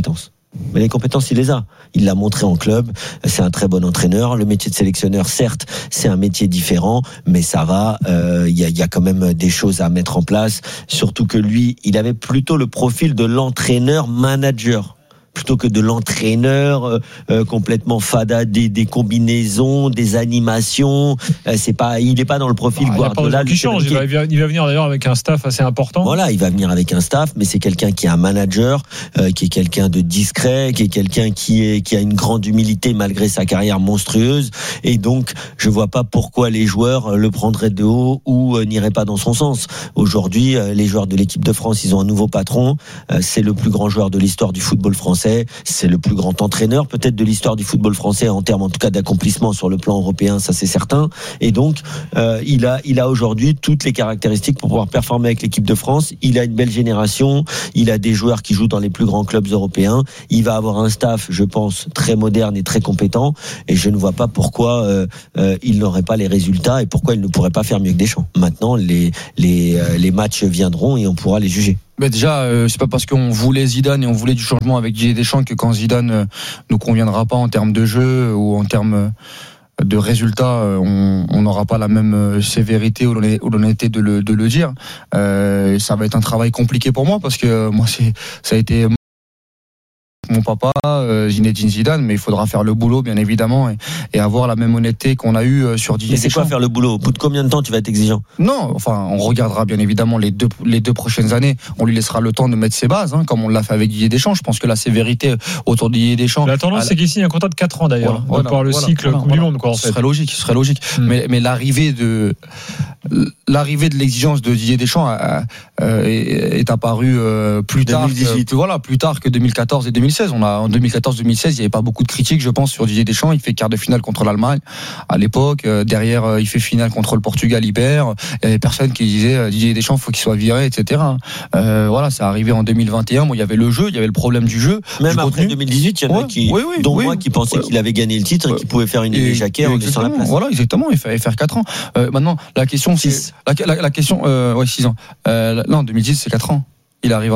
Mais les compétences, il les a. Il l'a montré en club. C'est un très bon entraîneur. Le métier de sélectionneur, certes, c'est un métier différent, mais ça va. Il y a quand même des choses à mettre en place. Surtout que lui, il avait plutôt le profil de l'entraîneur-manager. Plutôt que de l'entraîneur complètement fada, des combinaisons, des animations. Il n'est pas dans le profil Guardiola. Il change. Il va venir d'ailleurs avec un staff assez important. Voilà, il va venir avec un staff, mais c'est quelqu'un qui est un manager, qui est quelqu'un de discret, qui est quelqu'un qui a une grande humilité malgré sa carrière monstrueuse. Et donc, je vois pas pourquoi les joueurs le prendraient de haut ou n'iraient pas dans son sens. Aujourd'hui, les joueurs de l'équipe de France, ils ont un nouveau patron. C'est le plus grand joueur de l'histoire du football français. C'est le plus grand entraîneur peut-être de l'histoire du football français en termes en tout cas d'accomplissement sur le plan européen, ça c'est certain. Et donc il a aujourd'hui toutes les caractéristiques pour pouvoir performer avec l'équipe de France. Il a une belle génération, il a des joueurs qui jouent dans les plus grands clubs européens. Il va avoir un staff, je pense, très moderne et très compétent. Et je ne vois pas pourquoi il n'aurait pas les résultats et pourquoi il ne pourrait pas faire mieux que Deschamps. Maintenant, les matchs viendront et on pourra les juger. Mais déjà, c'est pas parce qu'on voulait Zidane et on voulait du changement avec Didier Deschamps que quand Zidane nous conviendra pas en termes de jeu ou en termes de résultats, on n'aura pas la même sévérité ou l'honnêteté de le dire. Ça va être un travail compliqué pour moi parce que moi, ça a été mon papa, Zinedine Zidane, mais il faudra faire le boulot bien évidemment et avoir la même honnêteté qu'on a eu sur Didier Deschamps. Mais c'est quoi faire le boulot? Au bout de combien de temps tu vas être exigeant? Non, enfin on regardera bien évidemment les deux prochaines années. On lui laissera le temps de mettre ses bases, comme on l'a fait avec Didier Deschamps. Je pense que la sévérité autour de Didier Deschamps. La tendance c'est qu'il signe un contrat de 4 ans d'ailleurs. Voilà, pour le cycle Coupe du Monde quoi. En fait. Ce serait logique. Mais l'arrivée de l'exigence de Didier Deschamps est apparue plus tard. 2018. Plus tard que 2014 et 2016. En 2014-2016, il n'y avait pas beaucoup de critiques, je pense, sur Didier Deschamps. Il fait quart de finale contre l'Allemagne à l'époque. Derrière, il fait finale contre le Portugal, il perd. Il y avait personne qui disait Didier Deschamps, faut qu'il soit viré, etc. C'est arrivé en 2021. Bon, il y avait le jeu, il y avait le problème du jeu. Même après 2018, il y en a moi qui pensaient qu'il avait gagné le titre et qu'il pouvait faire une épée jaquet en laissant la place. Voilà, exactement. Il fallait faire 4 ans. Maintenant, la question, c'est la question. 6 ans. Non, 2010, c'est 4 ans. Il arrive en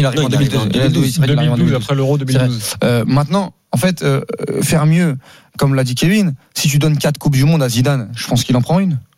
2012 après l'Euro 2012. Maintenant, en fait, faire mieux, comme l'a dit Kevin, si tu donnes 4 Coupes du Monde à Zidane, je pense qu'il en prend une.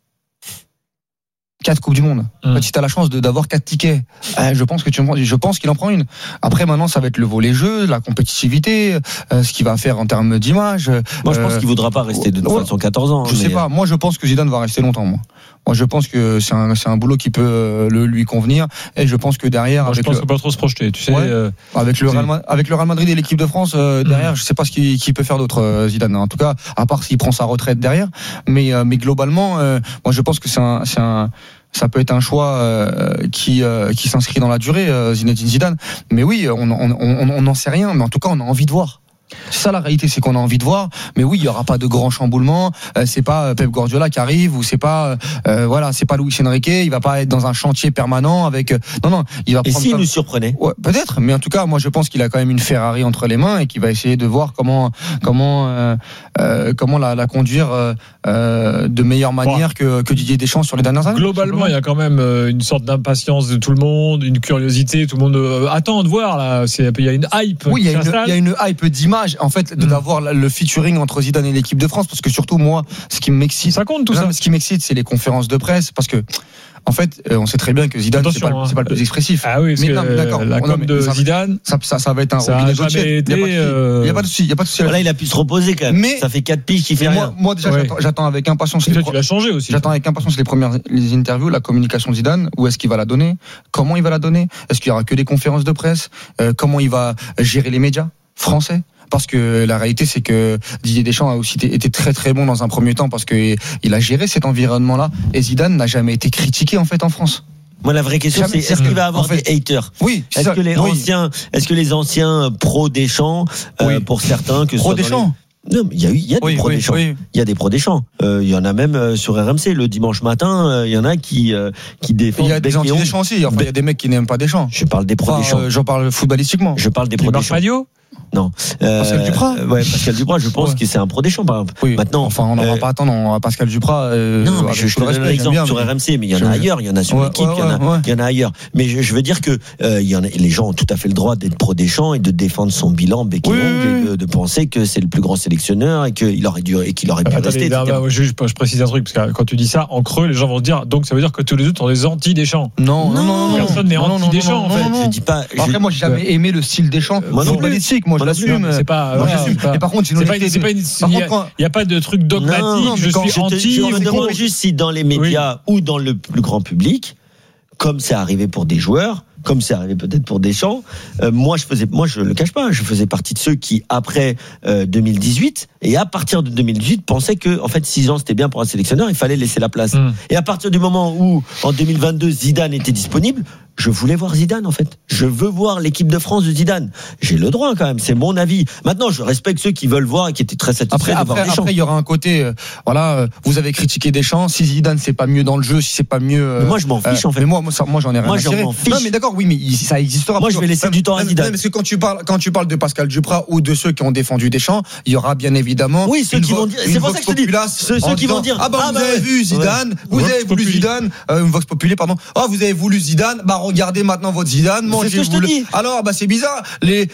4 Coupes du Monde. Si tu as la chance d'avoir 4 tickets, je pense qu'il en prend une. Après, maintenant, ça va être le volet jeu, la compétitivité, ce qu'il va faire en termes d'image. Moi, je pense qu'il ne voudra pas rester de toute façon 14 ans. Je sais pas. Moi, je pense que Zidane va rester longtemps, moi. Moi, je pense que c'est un boulot qui peut lui convenir. Et je pense que derrière, je pense qu'il ne faut pas trop se projeter. Tu sais, avec le Real Madrid et l'équipe de France derrière, je sais pas ce qu'il peut faire d'autre, Zidane. En tout cas, à part s'il prend sa retraite derrière. Mais globalement, moi, je pense que ça peut être un choix qui s'inscrit dans la durée, Zinedine Zidane. Mais oui, on n'en sait rien. Mais en tout cas, on a envie de voir. C'est ça la réalité, c'est qu'on a envie de voir. Mais oui, il y aura pas de grand chamboulement. C'est pas Pep Guardiola qui arrive ou c'est pas c'est pas Luis Enrique. Il va pas être dans un chantier permanent avec. Non, il va. Et s'il nous surprenait? Ouais, peut-être. Mais en tout cas, moi, je pense qu'il a quand même une Ferrari entre les mains et qu'il va essayer de voir comment la conduire de meilleure manière que Didier Deschamps sur les dernières années. Globalement, il y a quand même une sorte d'impatience de tout le monde, une curiosité. Tout le monde attend de voir là. Il y a une hype. Oui, il y a une hype d'image. En fait, d'avoir le featuring entre Zidane et l'équipe de France, parce que surtout moi, ce qui m'excite, ça compte tout ça. Ce qui m'excite, c'est les conférences de presse, parce que en fait, on sait très bien que Zidane, c'est pas le plus expressif. Ah oui, mais d'accord. La com de Zidane, ça va être un robinet gautier. Il n'y a pas de souci. Là, il a pu se reposer quand même. Mais ça fait 4 piges qu'il fait rien. Moi déjà, j'attends avec impatience. Tu l'as changé aussi. J'attends avec impatience les interviews, la communication de Zidane. Où est-ce qu'il va la donner? Comment il va la donner? Est-ce qu'il y aura que des conférences de presse? Comment il va gérer les médias français? Parce que la réalité, c'est que Didier Deschamps a aussi été très très bon dans un premier temps parce que il a géré cet environnement-là. Et Zidane n'a jamais été critiqué en fait en France. Moi, la vraie question, c'est est-ce qu'il va avoir des haters? Oui. Est-ce que les anciens pro Deschamps, pour certains, que pro Deschamps. Non, mais il y a des pro Deschamps. Il y a des pro Deschamps. Il y en a même sur RMC le dimanche matin. Il y en a qui défendent. Il y a des anti Deschamps aussi. Enfin, il y a des mecs qui n'aiment pas Deschamps. Je parle des pro Deschamps. J'en parle footballistiquement. Je parle des pro Deschamps. Non. Pascal Duprat. Ouais, Pascal Duprat, je pense que c'est un pro Deschamps, par exemple. Oui. Maintenant, enfin, on n'en va pas attendre à Pascal Duprat. Non, mais je te donne un exemple sur RMC, mais il y en a ailleurs, il y en a sur l'équipe, il y en a ailleurs. Mais je veux dire que les gens ont tout à fait le droit d'être pro Deschamps et de défendre son bilan bec et ongle, et de penser que c'est le plus grand sélectionneur et qu'il aurait pu rester. Je précise un truc, parce que quand tu dis ça, en creux, les gens vont se dire, donc ça veut dire que tous les autres sont des anti-Deschamps. Non. Personne n'est anti-Deschamps, en fait. Je dis pas. Après, moi, j'ai jamais aimé le style Deschamps. Moi non plus. Politique, moi, je l'assume. C'est pas. Et par contre, il n'y a pas de truc dogmatique. Je suis anti. Je me demande juste si dans les médias ou dans le plus grand public, comme c'est arrivé pour des joueurs, comme c'est arrivé peut-être pour Deschamps, moi je le cache pas, je faisais partie de ceux qui après 2018 et à partir de 2018 pensaient que en fait 6 ans c'était bien pour un sélectionneur, il fallait laisser la place. Et à partir du moment où en 2022 Zidane était disponible, je voulais voir Zidane en fait. Je veux voir l'équipe de France de Zidane. J'ai le droit quand même, c'est mon avis. Maintenant, je respecte ceux qui veulent voir et qui étaient très satisfaits de voir Deschamps. Après, il y aura un côté, vous avez critiqué Deschamps. Si Zidane c'est pas mieux dans le jeu, si c'est pas mieux. Mais moi, je m'en fiche en fait. Mais moi, j'en ai rien à cirer. M'en fiche. Non, mais d'accord, oui, mais ça existera. Moi, je vais laisser du temps à Zidane. Parce que quand tu parles de Pascal Duprat ou de ceux qui ont défendu Deschamps, il y aura bien évidemment. Oui, ceux qui vont dire. C'est pour ça que je te dis. Ceux qui vont dire. Vous avez vu Zidane, vous avez voulu Zidane, une vox populi, pardon. Vous avez voulu Zidane. Regardez maintenant votre Zidane, mangez-vous. Alors, c'est bizarre.